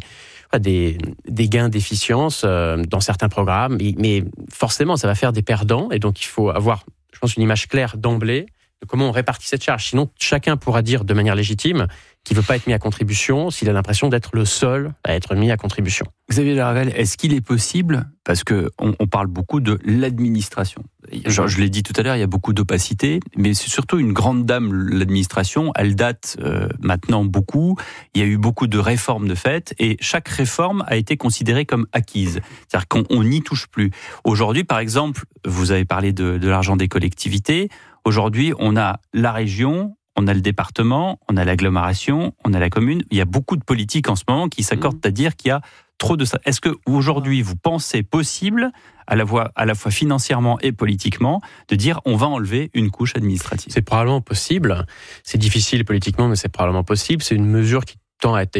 Speaker 24: gains d'efficience dans certains programmes, mais forcément, ça va faire des perdants. Et donc, il faut avoir, je pense, une image claire d'emblée de comment on répartit cette charge. Sinon, chacun pourra dire de manière légitime qu'il ne veut pas être mis à contribution s'il a l'impression d'être le seul à être mis à contribution.
Speaker 1: Xavier Jaravel, est-ce qu'il est possible, parce qu'on parle beaucoup de l'administration, je l'ai dit tout à l'heure, il y a beaucoup d'opacité, mais c'est surtout une grande dame, l'administration, elle date maintenant beaucoup, il y a eu beaucoup de réformes de fait, et chaque réforme a été considérée comme acquise, c'est-à-dire qu'on n'y touche plus. Aujourd'hui, par exemple, vous avez parlé de l'argent des collectivités, aujourd'hui on a la région, on a le département, on a l'agglomération, on a la commune. Il y a beaucoup de politiques en ce moment qui s'accordent à dire qu'il y a trop de ça. Est-ce que aujourd'hui vous pensez possible, à la fois financièrement et politiquement, de dire on va enlever une couche administrative ?
Speaker 24: C'est probablement possible. C'est difficile politiquement, mais c'est probablement possible. C'est une mesure qui tend à être d'ailleurs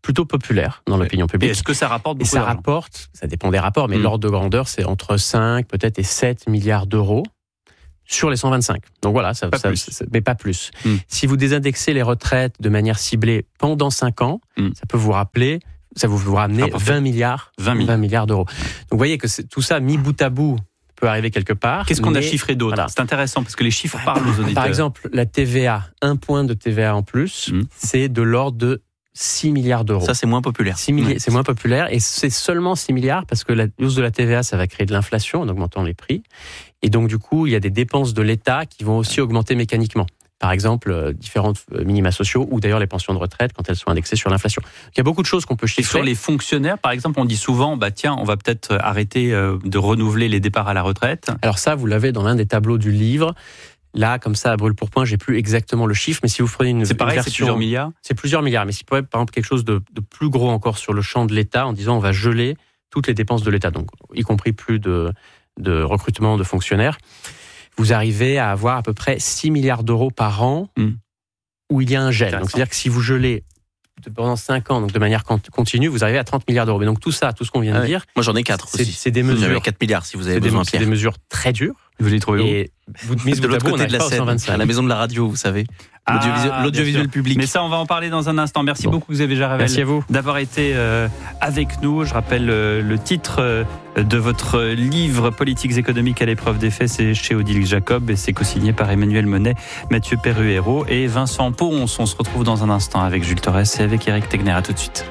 Speaker 24: plutôt populaire dans l'opinion publique.
Speaker 1: Et est-ce que ça rapporte beaucoup
Speaker 24: d'argent ? Ça dépend des rapports, mais l'ordre de grandeur, c'est entre 5 peut-être et 7 milliards d'euros sur les 125. Donc voilà, mais pas plus. Si vous désindexez les retraites de manière ciblée pendant 5 ans, ça peut vous ramener 20 milliards d'euros. Donc vous voyez que tout ça mis bout à bout peut arriver quelque part.
Speaker 1: Qu'est-ce qu'on a chiffré d'autre ? Voilà. C'est intéressant parce que les chiffres parlent aux auditeurs.
Speaker 24: Par exemple, la TVA, 1 point de TVA en plus, c'est de l'ordre de 6 milliards d'euros.
Speaker 3: Ça, c'est moins populaire.
Speaker 24: C'est moins populaire et c'est seulement 6 milliards parce que la hausse de la TVA, ça va créer de l'inflation en augmentant les prix. Et donc, du coup, il y a des dépenses de l'État qui vont aussi augmenter mécaniquement. Par exemple, différents minima sociaux ou d'ailleurs les pensions de retraite quand elles sont indexées sur l'inflation. Il y a beaucoup de choses qu'on peut chiffrer.
Speaker 1: Sur les fonctionnaires, par exemple, on dit souvent, on va peut-être arrêter de renouveler les départs à la retraite.
Speaker 24: Alors ça, vous l'avez dans l'un des tableaux du livre. Là, comme ça, à brûle pour point, j'ai plus exactement le chiffre, mais si vous prenez une
Speaker 1: c'est pareil,
Speaker 24: version,
Speaker 1: c'est plusieurs milliards.
Speaker 24: C'est plusieurs milliards, mais si vous prenez par exemple quelque chose de plus gros encore sur le champ de l'État, en disant on va geler toutes les dépenses de l'État, donc y compris plus de recrutement de fonctionnaires, vous arrivez à avoir à peu près 6 milliards d'euros par an où il y a un gel. Donc c'est-à-dire que si vous gelez pendant 5 ans, donc de manière continue, vous arrivez à 30 milliards d'euros. Mais donc tout ce qu'on vient de dire...
Speaker 3: Moi j'en ai 4 aussi.
Speaker 24: C'est des mesures...
Speaker 3: J'avais 4 milliards si vous avez besoin,
Speaker 24: C'est des mesures très dures.
Speaker 1: Vous les trouvez où ?
Speaker 24: Et vous mise
Speaker 3: de l'autre côté de la scène, à la maison de la radio, vous savez. L'audiovisuel public.
Speaker 1: Mais ça, on va en parler dans un instant. Merci beaucoup, Xavier Jaravel, d'avoir été avec nous. Je rappelle le titre de votre livre Politiques économiques à l'épreuve des faits, c'est chez Odile Jacob et c'est co-signé par Emmanuel Monet, Mathieu Perruero et Vincent Ponce. On se retrouve dans un instant avec Jules Torres et avec Eric Tegner. À tout de suite.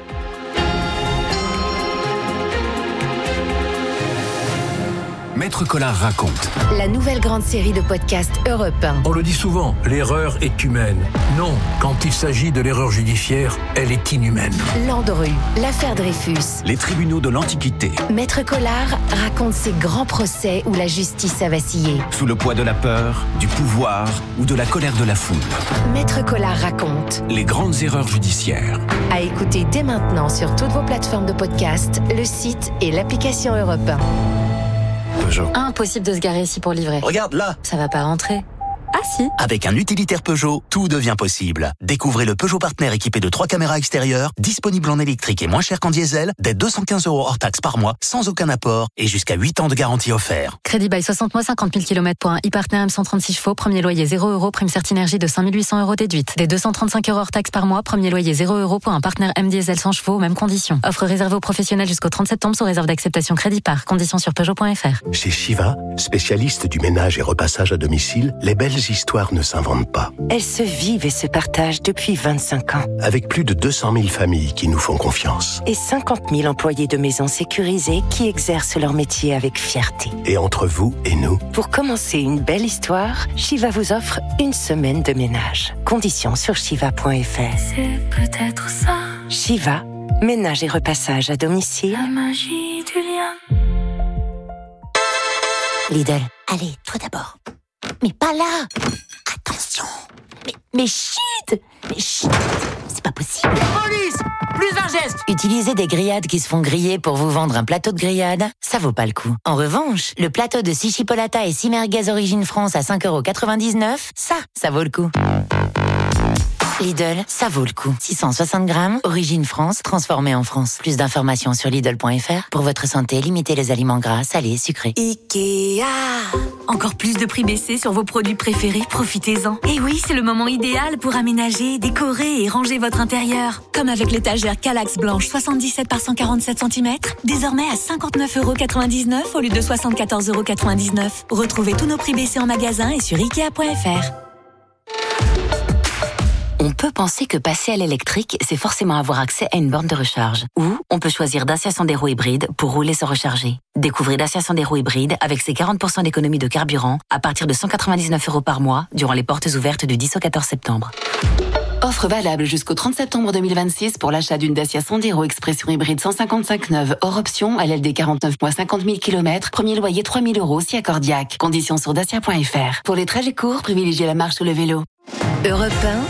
Speaker 25: Maître Collard raconte.
Speaker 26: La nouvelle grande série de podcasts Europe 1.
Speaker 32: On le dit souvent, l'erreur est humaine. Non, quand il s'agit de l'erreur judiciaire, elle est inhumaine.
Speaker 26: Landru, l'affaire Dreyfus.
Speaker 25: Les tribunaux de l'Antiquité.
Speaker 26: Maître Collard raconte ces grands procès où la justice a vacillé.
Speaker 25: Sous le poids de la peur, du pouvoir ou de la colère de la foule.
Speaker 26: Maître Collard raconte.
Speaker 25: Les grandes erreurs judiciaires.
Speaker 26: À écouter dès maintenant sur toutes vos plateformes de podcast, le site et l'application Europe 1.
Speaker 5: Peugeot. Impossible de se garer ici pour livrer.
Speaker 19: Regarde là.
Speaker 5: Ça va pas rentrer. Ah si.
Speaker 19: Avec un utilitaire Peugeot, tout devient possible. Découvrez le Peugeot Partner équipé de 3 caméras extérieures, disponible en électrique et moins cher qu'en diesel, dès 215 € hors taxe par mois, sans aucun apport et jusqu'à 8 ans de garantie offert.
Speaker 5: Crédit bail 60 mois, 50 000 km pour un e-Partner M136 chevaux, premier loyer 0 €, prime Certinergie de 5 800 € déduite. Dès 235 € hors taxe par mois, premier loyer 0 € pour un Partner M diesel 100 chevaux, mêmes conditions. Offre réservée aux professionnels jusqu'au 30 septembre sous réserve d'acceptation crédit par. Conditions sur Peugeot.fr.
Speaker 20: Chez Shiva, spécialiste du ménage et repassage à domicile, les belles histoires ne s'inventent pas.
Speaker 33: Elles se vivent et se partagent depuis 25 ans.
Speaker 20: Avec plus de 200 000 familles qui nous font confiance.
Speaker 33: Et 50 000 employés de maisons sécurisées qui exercent leur métier avec fierté.
Speaker 20: Et entre vous et nous,
Speaker 33: pour commencer une belle histoire, Shiva vous offre une semaine de ménage. Conditions sur shiva.fr.
Speaker 5: C'est peut-être ça.
Speaker 33: Shiva, ménage et repassage à domicile.
Speaker 5: La magie du lien.
Speaker 33: Lidl. Allez, toi d'abord. Mais pas là. Attention. Mais chut. C'est pas possible.
Speaker 7: Police. Plus d'un geste.
Speaker 33: Utiliser des grillades qui se font griller pour vous vendre un plateau de grillade, ça vaut pas le coup. En revanche, le plateau de 6 chipolata et 6 merguez Origine France à 5,99 €, ça vaut le coup. Lidl, ça vaut le coup. 660 grammes, Origine France, transformé en France. Plus d'informations sur Lidl.fr. Pour votre santé, limitez les aliments gras, salés, sucrés.
Speaker 31: Ikea. Encore plus de prix baissés sur vos produits préférés, profitez-en. Et oui, c'est le moment idéal pour aménager, décorer et ranger votre intérieur. Comme avec l'étagère Kallax blanche 77 par 147 cm, désormais à 59,99 € au lieu de 74,99 €. Retrouvez tous nos prix baissés en magasin et sur Ikea.fr.
Speaker 33: On peut penser que passer à l'électrique, c'est forcément avoir accès à une borne de recharge. Ou on peut choisir Dacia Sandero hybride pour rouler sans recharger. Découvrez Dacia Sandero hybride avec ses 40% d'économie de carburant à partir de 199 € par mois durant les portes ouvertes du 10 au 14 septembre. Offre valable jusqu'au 30 septembre 2026 pour l'achat d'une Dacia Sandero Expression hybride 155 neuve hors option à LLD 49 mois 50 000 km. Premier loyer 3 000 € si accordiaque. Conditions sur dacia.fr. Pour les trajets courts, privilégiez la marche ou le vélo.
Speaker 26: Europe 1.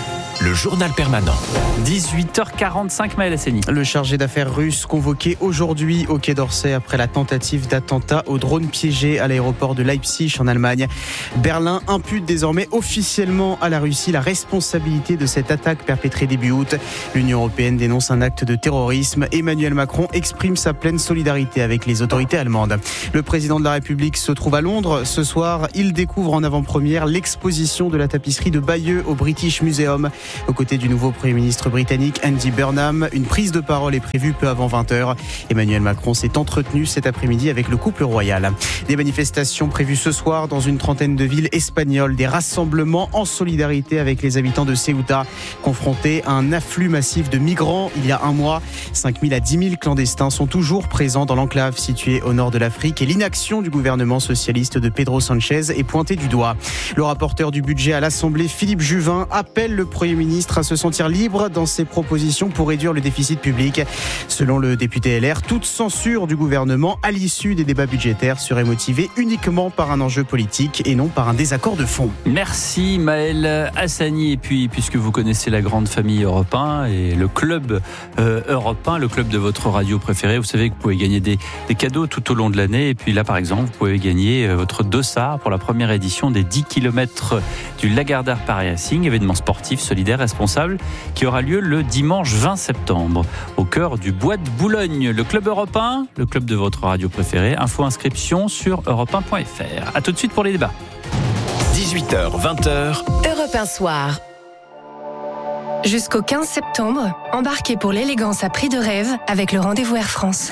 Speaker 25: le journal permanent.
Speaker 1: 18h45, Maël Hassani.
Speaker 2: Le chargé d'affaires russe convoqué aujourd'hui au Quai d'Orsay après la tentative d'attentat au drone piégé à l'aéroport de Leipzig en Allemagne. Berlin impute désormais officiellement à la Russie la responsabilité de cette attaque perpétrée début août. L'Union européenne dénonce un acte de terrorisme. Emmanuel Macron exprime sa pleine solidarité avec les autorités allemandes. Le président de la République se trouve à Londres. Ce soir, il découvre en avant-première l'exposition de la tapisserie de Bayeux au British Museum. Aux côtés du nouveau Premier ministre britannique Andy Burnham, une prise de parole est prévue peu avant 20h. Emmanuel Macron s'est entretenu cet après-midi avec le couple royal. Des manifestations prévues ce soir dans une trentaine de villes espagnoles. Des rassemblements en solidarité avec les habitants de Ceuta, confrontés à un afflux massif de migrants il y a un mois. 5 000 à 10 000 clandestins sont toujours présents dans l'enclave située au nord de l'Afrique et l'inaction du gouvernement socialiste de Pedro Sanchez est pointée du doigt. Le rapporteur du budget à l'Assemblée, Philippe Juvin, appelle le Premier ministre à se sentir libre dans ses propositions pour réduire le déficit public. Selon le député LR, toute censure du gouvernement à l'issue des débats budgétaires serait motivée uniquement par un enjeu politique et non par un désaccord de fond.
Speaker 1: Merci Maël Hassani. Et puis, puisque vous connaissez la grande famille Europe 1 et le club Europe 1, le club de votre radio préférée, vous savez que vous pouvez gagner des cadeaux tout au long de l'année. Et puis là, par exemple, vous pouvez gagner votre dossard pour la première édition des 10 km du Lagardère Paris Racing, événement sportif, solidaire, responsable, qui aura lieu le dimanche 20 septembre, au cœur du Bois de Boulogne. Le club Europe 1, le club de votre radio préférée. Info inscription sur europe1.fr. A tout de suite pour les débats.
Speaker 25: 18h, 20h.
Speaker 26: Europe 1 Soir. Jusqu'au 15 septembre, embarquez pour l'élégance à prix de rêve avec le rendez-vous Air France.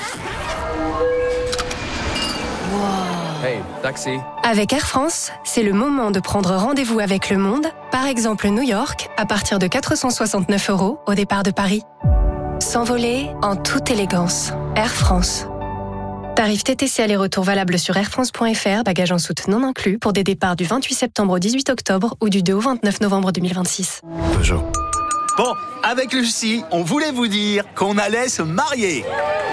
Speaker 24: Hey, taxi.
Speaker 26: Avec Air France, c'est le moment de prendre rendez-vous avec le monde, par exemple New York, à partir de 469 € au départ de Paris. S'envoler en toute élégance. Air France. Tarif TTC aller-retour valable sur airfrance.fr, bagages en soute non inclus, pour des départs du 28 septembre au 18 octobre ou du 2 au 29 novembre 2026.
Speaker 34: Peugeot. Bon, avec Lucie, on voulait vous dire qu'on allait se marier.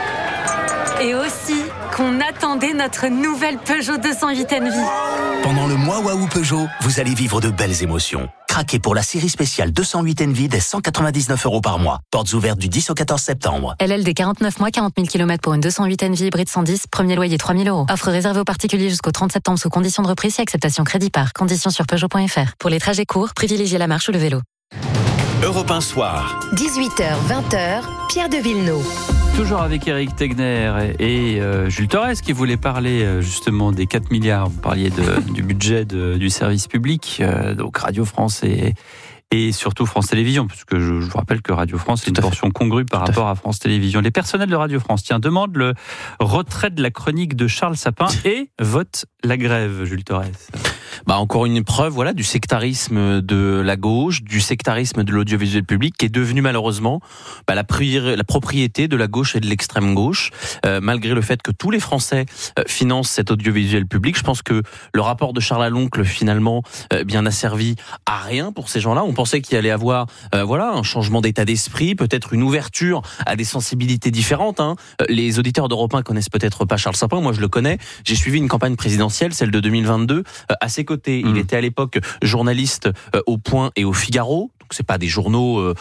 Speaker 31: Et aussi qu'on attendait notre nouvelle Peugeot 208 Envy.
Speaker 19: Pendant le mois Waouh Peugeot, vous allez vivre de belles émotions. Craquez pour la série spéciale 208 Envy dès 199 € par mois. Portes ouvertes du 10 au 14 septembre.
Speaker 5: LLD 49 mois, 40 000 km pour une 208 Envy hybride 110, premier loyer 3 000 €. Offre réservée aux particuliers jusqu'au 30 septembre sous conditions de reprise et acceptation crédit par. Conditions sur Peugeot.fr. Pour les trajets courts, privilégiez la marche ou le vélo.
Speaker 25: Europe 1 Soir.
Speaker 26: 18h, 20h, Pierre de Villeneuve.
Speaker 1: Toujours avec Éric Tegner et Jules Torres qui voulait parler justement des 4 milliards. Vous parliez du budget du service public, donc Radio France et surtout France Télévisions, puisque je vous rappelle que Radio France est une portion congrue par rapport à France Télévisions. Les personnels de Radio France demandent le retrait de la chronique de Charles Sapin et votent la grève, Jules Torres.
Speaker 3: Encore une preuve, voilà, du sectarisme de la gauche, du sectarisme de l'audiovisuel public, qui est devenu malheureusement la propriété de la gauche et de l'extrême gauche. Malgré le fait que tous les Français financent cet audiovisuel public, je pense que le rapport de Charles Aloncle finalement n'a servi à rien pour ces gens-là. On pensait qu'il allait avoir un changement d'état d'esprit, peut-être une ouverture à des sensibilités différentes. Les auditeurs d'Europe 1 connaissent peut-être pas Charles Sapin, moi je le connais. J'ai suivi une campagne présidentielle, celle de 2022, à ses côtés. Il était à l'époque journaliste au Point et au Figaro. Donc c'est pas des journaux,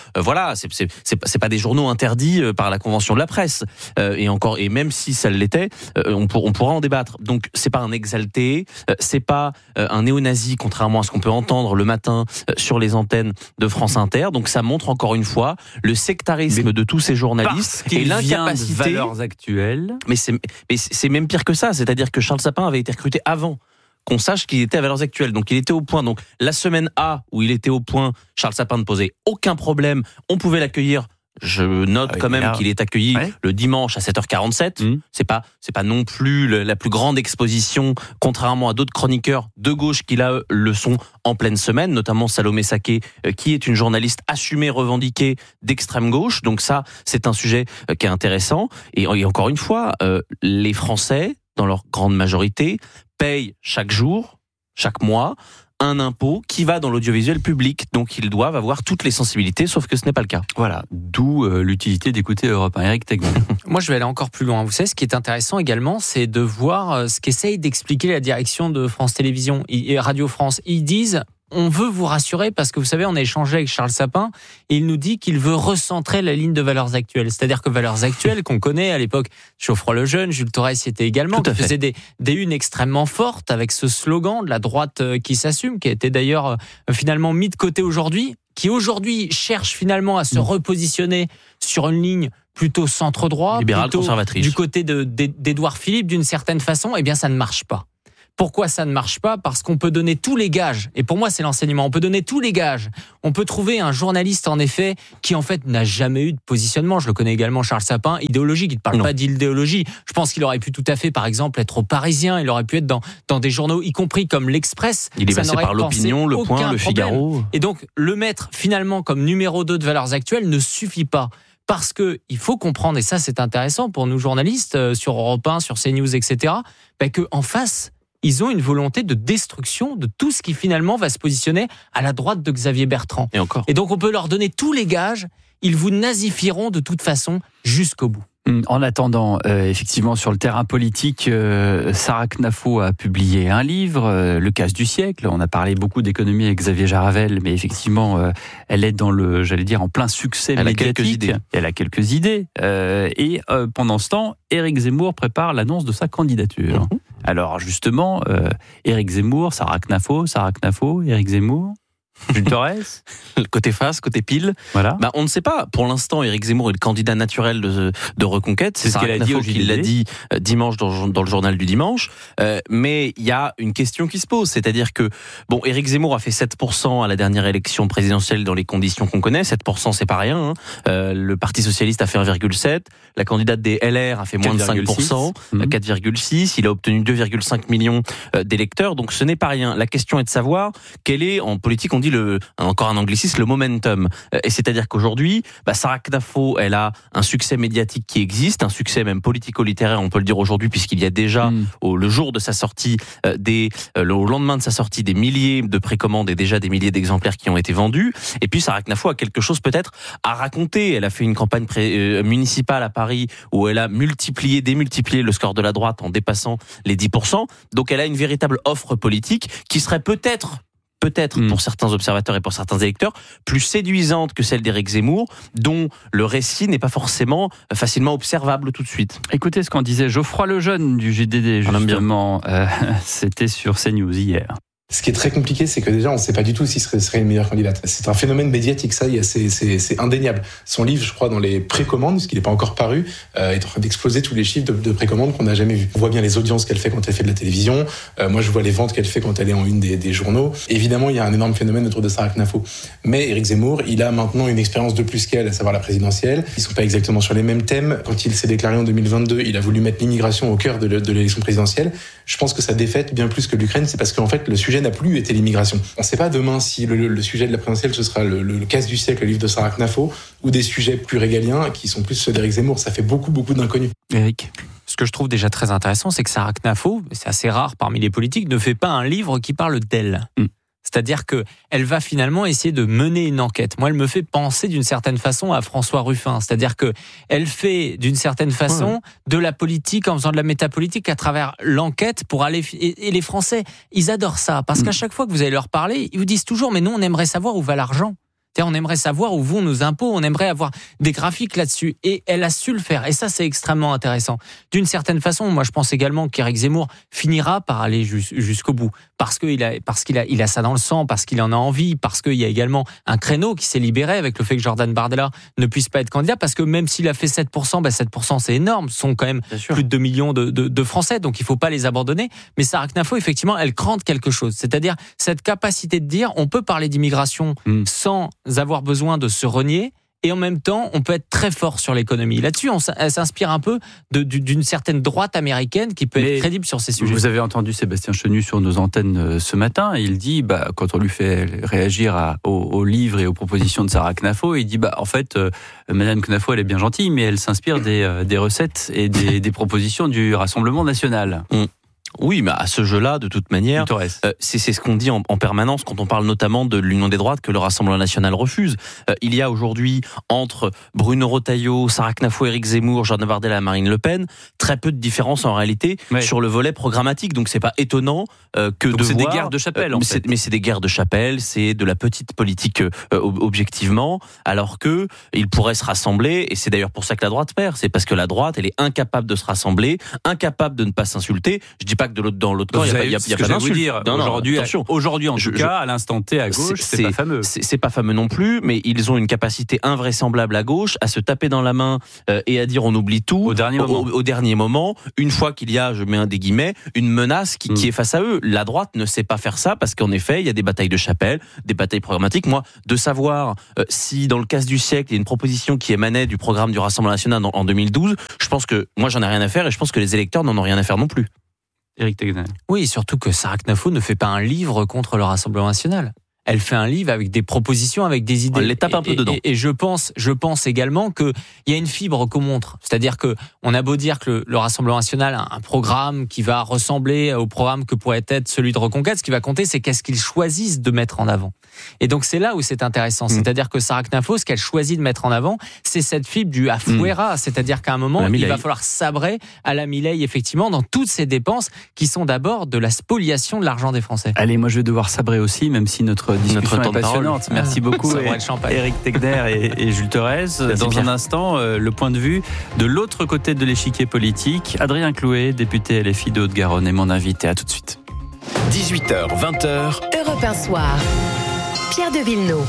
Speaker 3: c'est pas des journaux interdits par la Convention de la presse. Et même si ça l'était, on pourra en débattre. Donc c'est pas un exalté, c'est pas un néo-nazi, contrairement à ce qu'on peut entendre le matin sur les antennes de France Inter. Donc ça montre encore une fois le sectarisme de tous ces journalistes et l'incapacité.
Speaker 1: De valeurs actuelles.
Speaker 3: Mais c'est même pire que ça. C'est-à-dire que Charles Sapin avait été recruté avant qu'on sache qu'il était à Valeurs Actuelles. Donc il était au Point. Donc la semaine A où il était au Point, Charles Sapin ne posait aucun problème. On pouvait l'accueillir. Je note quand même qu'il est accueilli le dimanche à 7h47. C'est pas non plus la plus grande exposition, contrairement à d'autres chroniqueurs de gauche qui là le sont en pleine semaine, notamment Salomé Saké, qui est une journaliste assumée, revendiquée d'extrême gauche. Donc ça, c'est un sujet qui est intéressant. Et encore une fois, les Français, dans leur grande majorité, payent chaque jour, chaque mois, un impôt qui va dans l'audiovisuel public. Donc ils doivent avoir toutes les sensibilités, sauf que ce n'est pas le cas.
Speaker 1: Voilà, d'où l'utilité d'écouter Europe 1. Éric Tegner.
Speaker 4: Moi, je vais aller encore plus loin. Vous savez, ce qui est intéressant également, c'est de voir ce qu'essaye d'expliquer la direction de France Télévisions et Radio France. Ils disent, on veut vous rassurer parce que vous savez, on a échangé avec Charles Sapin et il nous dit qu'il veut recentrer la ligne de Valeurs Actuelles. C'est-à-dire que Valeurs Actuelles, qu'on connaît à l'époque, Geoffroy-Lejeune, Jules Torres y était également, qui faisait des unes extrêmement fortes avec ce slogan de la droite qui s'assume, qui a été d'ailleurs finalement mis de côté aujourd'hui, qui aujourd'hui cherche finalement à se repositionner sur une ligne plutôt centre-droit,
Speaker 3: libérale,
Speaker 4: plutôt
Speaker 3: conservatrice.
Speaker 4: Du côté d'Édouard Philippe, d'une certaine façon, eh bien ça ne marche pas. Pourquoi ça ne marche pas ? Parce qu'on peut donner tous les gages, et pour moi c'est l'enseignement, on peut donner tous les gages. On peut trouver un journaliste en effet qui en fait n'a jamais eu de positionnement. Je le connais également, Charles Sapin, idéologique, il ne parle pas d'idéologie. Je pense qu'il aurait pu tout à fait par exemple être au Parisien, il aurait pu être dans des journaux, y compris comme l'Express.
Speaker 3: Il est passé par l'Opinion, Le Point, Le Figaro.
Speaker 4: Et donc le mettre finalement comme numéro 2 de Valeurs Actuelles ne suffit pas. Parce que il faut comprendre, et ça c'est intéressant pour nous journalistes, sur Europe 1, sur CNews, etc., qu'en face, ils ont une volonté de destruction de tout ce qui finalement va se positionner à la droite de Xavier Bertrand.
Speaker 3: Et encore.
Speaker 4: Et donc on peut leur donner tous les gages, ils vous nazifieront de toute façon jusqu'au bout.
Speaker 1: En attendant, effectivement, sur le terrain politique, Sarah Knafo a publié un livre, Le casse du siècle. On a parlé beaucoup d'économie avec Xavier Jaravel, mais effectivement, elle est dans en plein succès médiatique. Elle a quelques idées. Et pendant ce temps, Éric Zemmour prépare l'annonce de sa candidature. Alors justement, Éric Zemmour, Sarah Knafo, Éric Zemmour. Jules Torres,
Speaker 3: côté face, côté pile.
Speaker 1: Voilà.
Speaker 3: On ne sait pas. Pour l'instant, Éric Zemmour est le candidat naturel de Reconquête.
Speaker 1: C'est ce qu'elle a dit au JDD.
Speaker 3: Il l'a dit dimanche dans le journal du dimanche. Mais il y a une question qui se pose, c'est-à-dire que Éric Zemmour a fait 7% à la dernière élection présidentielle dans les conditions qu'on connaît. 7%, c'est pas rien. Le Parti socialiste a fait 1,7. La candidate des LR a fait moins de 5%, 4,6. Il a obtenu 2,5 millions d'électeurs. Donc ce n'est pas rien. La question est de savoir quel est, en politique, on dit encore un anglicisme, le momentum. Et c'est-à-dire qu'aujourd'hui, Sarah Knafo, elle a un succès médiatique qui existe, un succès même politico-littéraire, on peut le dire aujourd'hui, puisqu'il y a déjà, le jour de sa sortie, au lendemain de sa sortie, des milliers de précommandes et déjà des milliers d'exemplaires qui ont été vendus. Et puis Sarah Knafo a quelque chose peut-être à raconter. Elle a fait une campagne municipale à Paris où elle a démultiplié le score de la droite en dépassant les 10%. Donc elle a une véritable offre politique qui serait peut-être pour certains observateurs et pour certains électeurs, plus séduisante que celle d'Éric Zemmour, dont le récit n'est pas forcément facilement observable tout de suite.
Speaker 1: Écoutez ce qu'en disait Geoffroy-Lejeune du JDD, justement. C'était sur CNews hier.
Speaker 8: Ce qui est très compliqué, c'est que déjà, on ne sait pas du tout si ce serait une meilleure candidate. C'est un phénomène médiatique, ça, c'est indéniable. Son livre, je crois, dans les précommandes, parce qu'il n'est pas encore paru, est en train d'exploser tous les chiffres de précommandes qu'on n'a jamais vus. On voit bien les audiences qu'elle fait quand elle fait de la télévision. Moi, je vois les ventes qu'elle fait quand elle est en une des journaux. Évidemment, il y a un énorme phénomène autour de Sarah Knafo. Mais Éric Zemmour, il a maintenant une expérience de plus qu'elle, à savoir la présidentielle. Ils ne sont pas exactement sur les mêmes thèmes. Quand il s'est déclaré en 2022, il a voulu mettre l'immigration au cœur de l'élection présidentielle. Je pense que sa défaite, bien plus que l'Ukraine, c'est parce qu'en fait, le sujet n'a plus été l'immigration. On ne sait pas demain si le sujet de la présidentielle, ce sera le casse du siècle, le livre de Sarah Knafo, ou des sujets plus régaliens qui sont plus ceux d'Éric Zemmour. Ça fait beaucoup d'inconnus.
Speaker 1: Éric.
Speaker 4: Ce que je trouve déjà très intéressant, c'est que Sarah Knafo, c'est assez rare parmi les politiques, ne fait pas un livre qui parle d'elle. C'est-à-dire qu'elle va finalement essayer de mener une enquête. Moi, elle me fait penser d'une certaine façon à François Ruffin. C'est-à-dire qu'elle fait d'une certaine façon de la politique en faisant de la métapolitique à travers l'enquête pour aller... Et les Français, ils adorent ça. Parce qu'à chaque fois que vous allez leur parler, ils vous disent toujours « Mais nous, on aimerait savoir où va l'argent ». On aimerait savoir où vont nos impôts, on aimerait avoir des graphiques là-dessus. Et elle a su le faire. Et ça, c'est extrêmement intéressant. D'une certaine façon, moi, je pense également qu'Éric Zemmour finira par aller jusqu'au bout. Parce qu'il a ça dans le sang, parce qu'il en a envie, parce qu'il y a également un créneau qui s'est libéré avec le fait que Jordan Bardella ne puisse pas être candidat. Parce que même s'il a fait 7%, 7% c'est énorme. Ce sont quand même plus de 2 millions de Français. Donc il ne faut pas les abandonner. Mais Sarah Knafo, effectivement, elle crante quelque chose. C'est-à-dire cette capacité de dire on peut parler d'immigration sans avoir besoin de se renier, et en même temps, on peut être très fort sur l'économie. Là-dessus, elle s'inspire un peu d'une certaine droite américaine qui peut être crédible sur ces sujets.
Speaker 1: Vous avez entendu Sébastien Chenu sur nos antennes ce matin, et il dit, quand on lui fait réagir aux livres et aux propositions de Sarah Knafo, il dit, en fait, Madame Knafo, elle est bien gentille, mais elle s'inspire des recettes et des propositions du Rassemblement national.
Speaker 3: Oui, mais à ce jeu-là, de toute manière, c'est ce qu'on dit en permanence quand on parle notamment de l'Union des droites que le Rassemblement national refuse. Il y a aujourd'hui, entre Bruno Retailleau, Sarah Knafo, Éric Zemmour, Jordan Bardella et Marine Le Pen, très peu de différence en réalité sur le volet programmatique. Donc c'est pas étonnant que
Speaker 1: donc
Speaker 3: de
Speaker 1: c'est
Speaker 3: voir...
Speaker 1: des guerres de chapelle, en fait.
Speaker 3: Mais c'est des guerres de chapelle, c'est de la petite politique objectivement, alors que ils pourraient se rassembler, et c'est d'ailleurs pour ça que la droite perd. C'est parce que la droite, elle est incapable de se rassembler, incapable de ne pas s'insulter. Je dis pas que dans l'autre camp, il n'y a pas d'insulte.
Speaker 1: Aujourd'hui, en tout cas, à l'instant T, à gauche, c'est pas fameux.
Speaker 3: C'est pas fameux non plus, mais ils ont une capacité invraisemblable à gauche à se taper dans la main et à dire on oublie tout
Speaker 1: au dernier moment.
Speaker 3: Une fois qu'il y a, je mets un des guillemets, une menace qui est face à eux. La droite ne sait pas faire ça parce qu'en effet, il y a des batailles de chapelle, des batailles programmatiques. Moi, de savoir si dans le casse du siècle, il y a une proposition qui émanait du programme du Rassemblement national en 2012, je pense que moi, j'en ai rien à faire et je pense que les électeurs n'en ont rien à faire non plus.
Speaker 1: Éric Tegner.
Speaker 4: Oui, surtout que Sarah Knafo ne fait pas un livre contre le Rassemblement national. Elle fait un livre avec des propositions, avec des idées.
Speaker 3: Elle les tape un peu dedans.
Speaker 4: Et je pense également qu'il y a une fibre qu'on montre. C'est-à-dire que on a beau dire que le Rassemblement national a un programme qui va ressembler au programme que pourrait être celui de Reconquête. Ce qui va compter, c'est qu'est-ce qu'ils choisissent de mettre en avant. Et donc c'est là où c'est intéressant. C'est-à-dire que Sarah Knafo, ce qu'elle choisit de mettre en avant, c'est cette fibre du afuera. C'est-à-dire qu'à un moment, il va falloir sabrer à la Milei, effectivement, dans toutes ces dépenses qui sont d'abord de la spoliation de l'argent des Français.
Speaker 1: Allez, moi je vais devoir sabrer aussi, même si notre discussion est passionnante. Merci beaucoup, Éric Tegner et Jules Thorez. Dans un instant, le point de vue de l'autre côté de l'échiquier politique. Adrien Clouet, député LFI de Haute-Garonne, est mon invité. À tout de suite.
Speaker 25: 18h, 20h.
Speaker 28: Europe 1 Soir. Pierre de Villeneuve.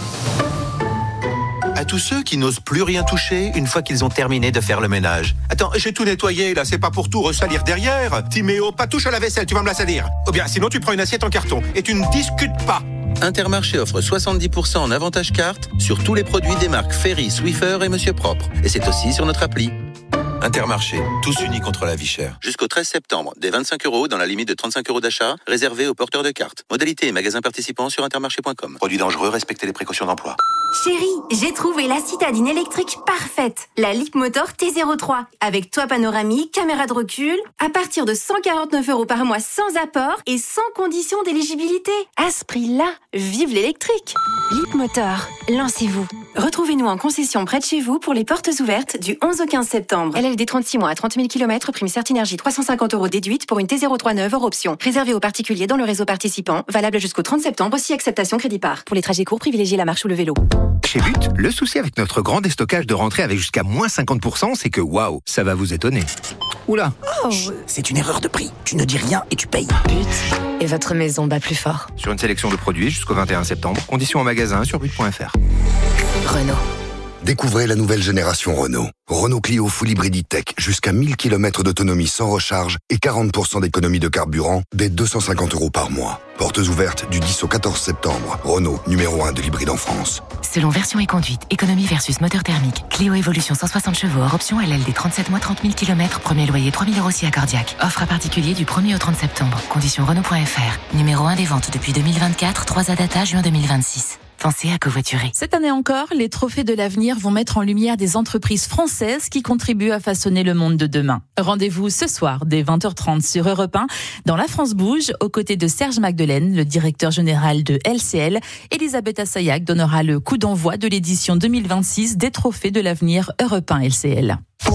Speaker 9: À tous ceux qui n'osent plus rien toucher une fois qu'ils ont terminé de faire le ménage. Attends, j'ai tout nettoyé là, c'est pas pour tout ressalir derrière. Timéo, pas touche à la vaisselle, tu vas me la salir. Ou bien sinon tu prends une assiette en carton et tu ne discutes pas.
Speaker 10: Intermarché offre 70% en avantage carte sur tous les produits des marques Ferry, Swiffer et Monsieur Propre. Et c'est aussi sur notre appli.
Speaker 11: Intermarché, tous unis contre la vie chère.
Speaker 10: Jusqu'au 13 septembre, des 25 € dans la limite de 35 € d'achat, réservés aux porteurs de cartes. Modalités et magasins participants sur intermarché.com.
Speaker 11: Produits dangereux, respectez les précautions d'emploi.
Speaker 12: Chérie, j'ai trouvé la citadine électrique parfaite. La Leapmotor T03. Avec toit panoramique, caméra de recul. À partir de 149 € par mois sans apport et sans condition d'éligibilité. À ce prix-là, vive l'électrique. Leapmotor, lancez-vous. Retrouvez-nous en concession près de chez vous pour les portes ouvertes du 11 au 15 septembre. LLD 36 mois à 30 000 km, prime Certinergie 350 € déduite pour une T03 neuve hors option. Réservé aux particuliers dans le réseau participant, valable jusqu'au 30 septembre, aussi acceptation crédit par. Pour les trajets courts, privilégiez la marche ou le vélo.
Speaker 13: Chez But, le souci avec notre grand déstockage de rentrée avec jusqu'à moins 50%, c'est que waouh, ça va vous étonner. Oula,
Speaker 7: c'est une erreur de prix. Tu ne dis rien et tu payes.
Speaker 28: But. Et votre maison bat plus fort.
Speaker 13: Sur une sélection de produits jusqu'au 21 septembre. Conditions en magasin sur but.fr.
Speaker 28: Renault.
Speaker 20: Découvrez la nouvelle génération Renault. Renault Clio Full Hybrid Tech, jusqu'à 1000 km d'autonomie sans recharge et 40% d'économie de carburant dès 250 € par mois. Portes ouvertes du 10 au 14 septembre. Renault, numéro 1 de l'hybride en France.
Speaker 28: Selon version et conduite, économie versus moteur thermique. Clio Evolution 160 chevaux hors option LLD 37 mois 30 000 km. Premier loyer 3 000 € si accordiaque. Offre à particulier du 1er au 30 septembre. Conditions Renault.fr. Numéro 1 des ventes depuis 2024, 3 à data juin 2026. Pensez à covoiturer.
Speaker 14: Cette année encore, les trophées de l'avenir vont mettre en lumière des entreprises françaises qui contribuent à façonner le monde de demain. Rendez-vous ce soir dès 20h30 sur Europe 1 dans La France Bouge, aux côtés de Serge Magdelaine, le directeur général de LCL. Elisabeth Assayag donnera le coup d'envoi de l'édition 2026 des trophées de l'avenir Europe 1 LCL.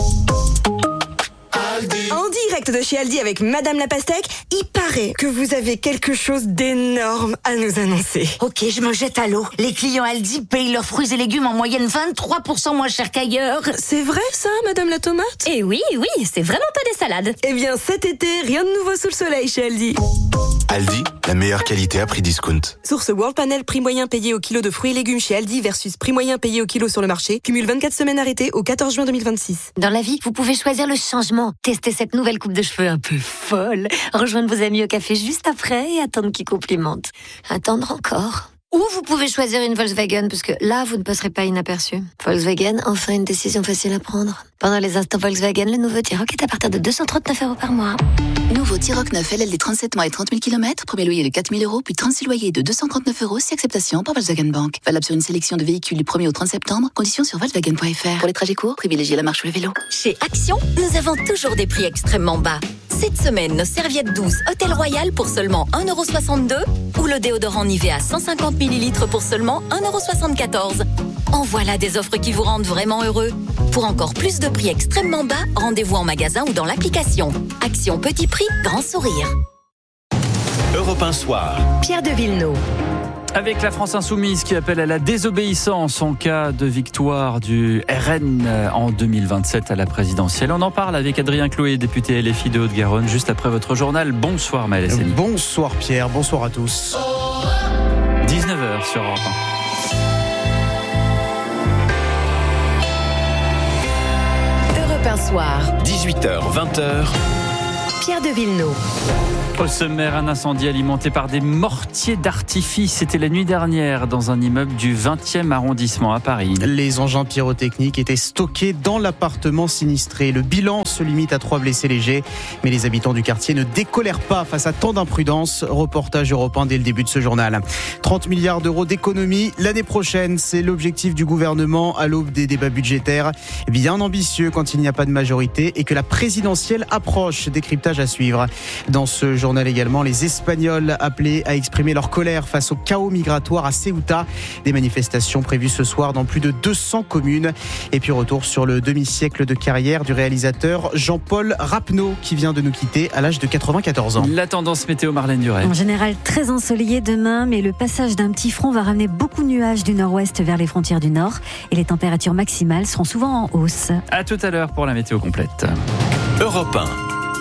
Speaker 15: En direct de chez Aldi avec Madame la Pastèque, il paraît que vous avez quelque chose d'énorme à nous annoncer.
Speaker 7: Ok, je me jette à l'eau. Les clients Aldi payent leurs fruits et légumes en moyenne 23% moins cher qu'ailleurs.
Speaker 15: C'est vrai ça, Madame la Tomate ?
Speaker 14: Eh oui, c'est vraiment pas des salades.
Speaker 15: Eh bien cet été, rien de nouveau sous le soleil chez Aldi.
Speaker 11: Aldi, la meilleure qualité à prix discount.
Speaker 15: Source World Panel, prix moyen payé au kilo de fruits et légumes chez Aldi versus prix moyen payé au kilo sur le marché. Cumule 24 semaines arrêtées au 14 juin 2026.
Speaker 14: Dans la vie, vous pouvez choisir le changement. Testez cette nouvelle coupe de cheveux un peu folle. Rejoindre vos amis au café juste après et attendre qu'ils complimentent. Attendre encore. Ou vous pouvez choisir une Volkswagen, parce que là, vous ne passerez pas inaperçu. Volkswagen, enfin une décision facile à prendre. Pendant les instants Volkswagen, le nouveau T-Roc est à partir de 239 € par mois.
Speaker 16: Nouveau T-Roc 9 LLD 37 mois et 30 000 km, premier loyer de 4 000 €, puis 36 loyers de 239 € si acceptation par Volkswagen Bank. Valable sur une sélection de véhicules du 1er au 30 septembre, conditions sur Volkswagen.fr. Pour les trajets courts, privilégiez la marche ou le vélo.
Speaker 6: Chez Action, nous avons toujours des prix extrêmement bas. Cette semaine, nos serviettes douces Hôtel Royal pour seulement 1,62 € ou le déodorant Nivea 150 ml pour seulement 1,74 €. En voilà des offres qui vous rendent vraiment heureux. Pour encore plus de prix extrêmement bas, rendez-vous en magasin ou dans l'application. Action petit prix, grand sourire.
Speaker 25: Europe 1 Soir.
Speaker 26: Pierre de Villeneuve.
Speaker 1: Avec la France Insoumise qui appelle à la désobéissance en cas de victoire du RN en 2027 à la présidentielle. On en parle avec Adrien Chloé, député LFI de Haute-Garonne, juste après votre journal. Bonsoir Maël Hassani.
Speaker 2: Bonsoir Pierre, bonsoir à tous.
Speaker 1: 19h sur Europe
Speaker 26: 1. Europe 1 Soir.
Speaker 25: 18h, 20h.
Speaker 26: Pierre de Villeneuve.
Speaker 1: Au sommaire, un incendie alimenté par des mortiers d'artifice. C'était la nuit dernière dans un immeuble du 20e arrondissement à Paris.
Speaker 2: Les engins pyrotechniques étaient stockés dans l'appartement sinistré. Le bilan se limite à 3 blessés légers. Mais les habitants du quartier ne décolèrent pas face à tant d'imprudence. Reportage Europe 1 dès le début de ce journal. 30 milliards d'euros d'économies l'année prochaine. C'est l'objectif du gouvernement à l'aube des débats budgétaires. Bien ambitieux quand il n'y a pas de majorité et que la présidentielle approche. Décryptage à suivre. Dans ce journal également, les Espagnols appelés à exprimer leur colère face au chaos migratoire à Ceuta. Des manifestations prévues ce soir dans plus de 200 communes. Et puis retour sur le demi-siècle de carrière du réalisateur Jean-Paul Rapneau qui vient de nous quitter à l'âge de 94 ans.
Speaker 1: La tendance météo, Marlène Duret.
Speaker 17: En général très ensoleillé demain, mais le passage d'un petit front va ramener beaucoup de nuages du nord-ouest vers les frontières du nord. Et les températures maximales seront souvent en hausse.
Speaker 1: À tout à l'heure pour la météo complète.
Speaker 25: Europe 1.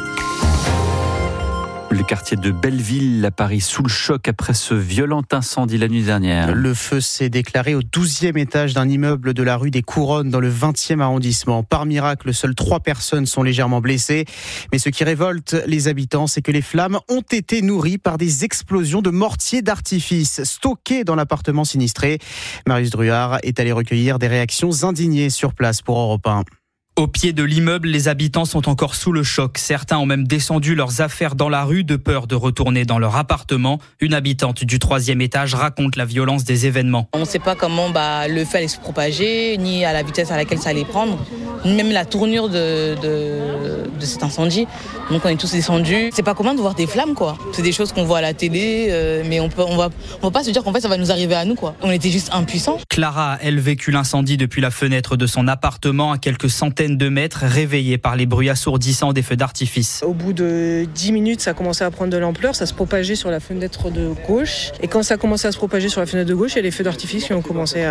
Speaker 1: Le quartier de Belleville à Paris sous le choc après ce violent incendie la nuit dernière.
Speaker 2: Le feu s'est déclaré au 12e étage d'un immeuble de la rue des Couronnes dans le 20e arrondissement. Par miracle, seules 3 personnes sont légèrement blessées. Mais ce qui révolte les habitants, c'est que les flammes ont été nourries par des explosions de mortiers d'artifice stockés dans l'appartement sinistré. Marius Druard est allé recueillir des réactions indignées sur place pour Europe 1.
Speaker 18: Au pied de l'immeuble, les habitants sont encore sous le choc. Certains ont même descendu leurs affaires dans la rue de peur de retourner dans leur appartement. Une habitante du 3e étage raconte la violence des événements.
Speaker 21: On ne sait pas comment le feu allait se propager, ni à la vitesse à laquelle ça allait prendre, ni même la tournure de cet incendie. Donc on est tous descendus. C'est pas commun de voir des flammes, quoi. C'est des choses qu'on voit à la télé, mais on va pas se dire qu'en fait ça va nous arriver à nous, quoi. On était juste impuissants.
Speaker 18: Clara a, elle, vécu l'incendie depuis la fenêtre de son appartement à quelques centaines de mètres, réveillée par les bruits assourdissants des feux d'artifice.
Speaker 22: Au bout de 10 minutes, ça a commencé à prendre de l'ampleur, ça se propageait sur la fenêtre de gauche. Et quand ça a commencé à se propager sur la fenêtre de gauche, il y a les feux d'artifice qui ont commencé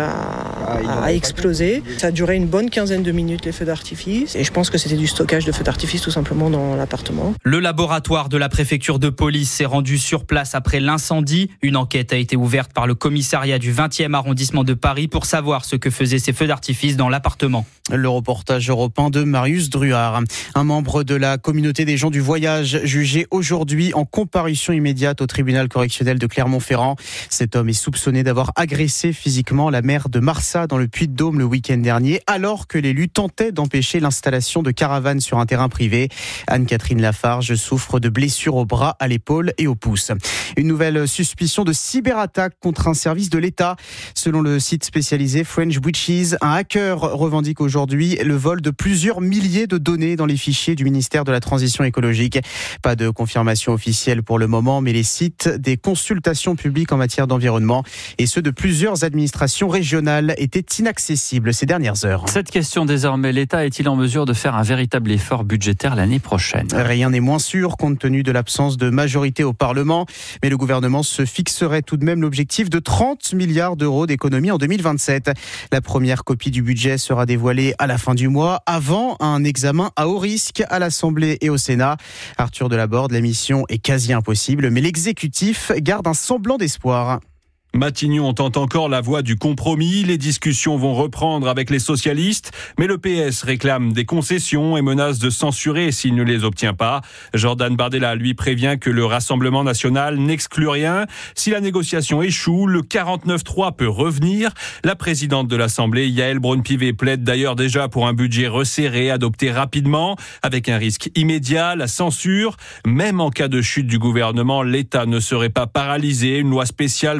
Speaker 22: à exploser. Ça a duré une bonne quinzaine de minutes, les feux d'artifice. Et je pense que c'était du stockage de feux d'artifice tout simplement dans l'appartement.
Speaker 18: Le laboratoire de la préfecture de police s'est rendu sur place après l'incendie. Une enquête a été ouverte par le commissariat du 20e arrondissement de Paris pour savoir ce que faisaient ces feux d'artifice dans l'appartement.
Speaker 2: Le reportage Europe 1 de Marius Druard. Un membre de la communauté des gens du voyage jugé aujourd'hui en comparution immédiate au tribunal correctionnel de Clermont-Ferrand. Cet homme est soupçonné d'avoir agressé physiquement la mère de Marsa dans le Puy-de-Dôme le week-end dernier, alors que l'élu tentait d'empêcher l'installation de caravanes sur un terrain privé. Anne-Catherine Lafarge souffre de blessures au bras, à l'épaule et au pouce. Une nouvelle suspicion de cyberattaque contre un service de l'État. Selon le site spécialisé French Witches, un hacker revendique aujourd'hui le vol de plusieurs milliers de données dans les fichiers du ministère de la Transition écologique. Pas de confirmation officielle pour le moment, mais les sites des consultations publiques en matière d'environnement et ceux de plusieurs administrations régionales étaient inaccessibles ces dernières heures.
Speaker 1: Cette question désormais, l'État est-il en mesure de faire un véritable effort budgétaire l'année prochaine ?
Speaker 2: Rien n'est moins sûr compte tenu de l'absence de majorité au Parlement, mais le gouvernement se fixerait tout de même l'objectif de 30 milliards d'euros d'économie en 2027. La première copie du budget sera dévoilée à la fin du mois, avant un examen à haut risque à l'Assemblée et au Sénat. Arthur Delaborde, la mission est quasi impossible, mais l'exécutif garde un semblant d'espoir.
Speaker 23: Matignon entend encore la voix du compromis. Les discussions vont reprendre avec les socialistes, mais le PS réclame des concessions et menace de censurer s'il ne les obtient pas. Jordan Bardella, lui, prévient que le Rassemblement national n'exclut rien. Si la négociation échoue, le 49-3 peut revenir. La présidente de l'Assemblée, Yaël Braun-Pivet, plaide d'ailleurs déjà pour un budget resserré, adopté rapidement, avec un risque immédiat, la censure. Même en cas de chute du gouvernement, l'État ne serait pas paralysé. Une loi spéciale permettrait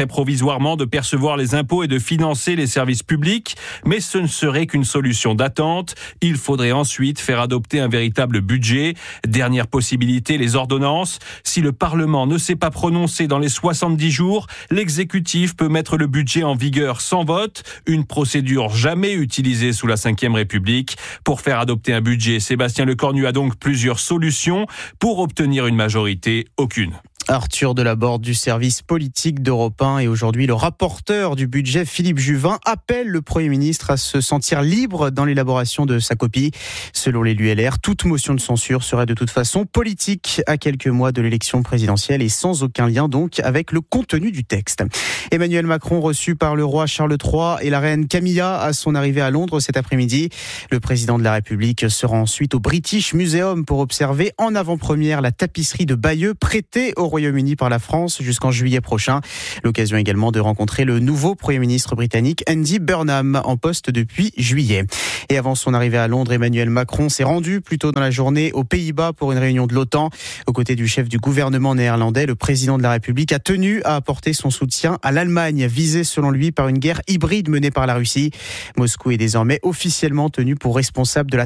Speaker 23: permettrait provisoirement de percevoir les impôts et de financer les services publics, mais ce ne serait qu'une solution d'attente. Il faudrait ensuite faire adopter un véritable budget. Dernière possibilité, les ordonnances. Si le Parlement ne s'est pas prononcé dans les 70 jours, l'exécutif peut mettre le budget en vigueur sans vote, une procédure jamais utilisée sous la Ve République. Pour faire adopter un budget, Sébastien Lecornu a donc plusieurs solutions. Pour obtenir une majorité, aucune.
Speaker 2: Arthur Delaborde du service politique d'Europe 1 et aujourd'hui le rapporteur du budget Philippe Juvin appelle le Premier ministre à se sentir libre dans l'élaboration de sa copie. Selon l'élu LR, toute motion de censure serait de toute façon politique à quelques mois de l'élection présidentielle et sans aucun lien donc avec le contenu du texte. Emmanuel Macron reçu par le roi Charles III et la reine Camilla à son arrivée à Londres cet après-midi. Le président de la République sera ensuite au British Museum pour observer en avant-première la tapisserie de Bayeux prêtée au Royaume-Uni par la France jusqu'en juillet prochain. L'occasion également de rencontrer le nouveau Premier ministre britannique Andy Burnham en poste depuis juillet. Et avant son arrivée à Londres, Emmanuel Macron s'est rendu plus tôt dans la journée aux Pays-Bas pour une réunion de l'OTAN. Aux côtés du chef du gouvernement néerlandais, le président de la République a tenu à apporter son soutien à l'Allemagne, visée selon lui par une guerre hybride menée par la Russie. Moscou est désormais officiellement tenu pour responsable de la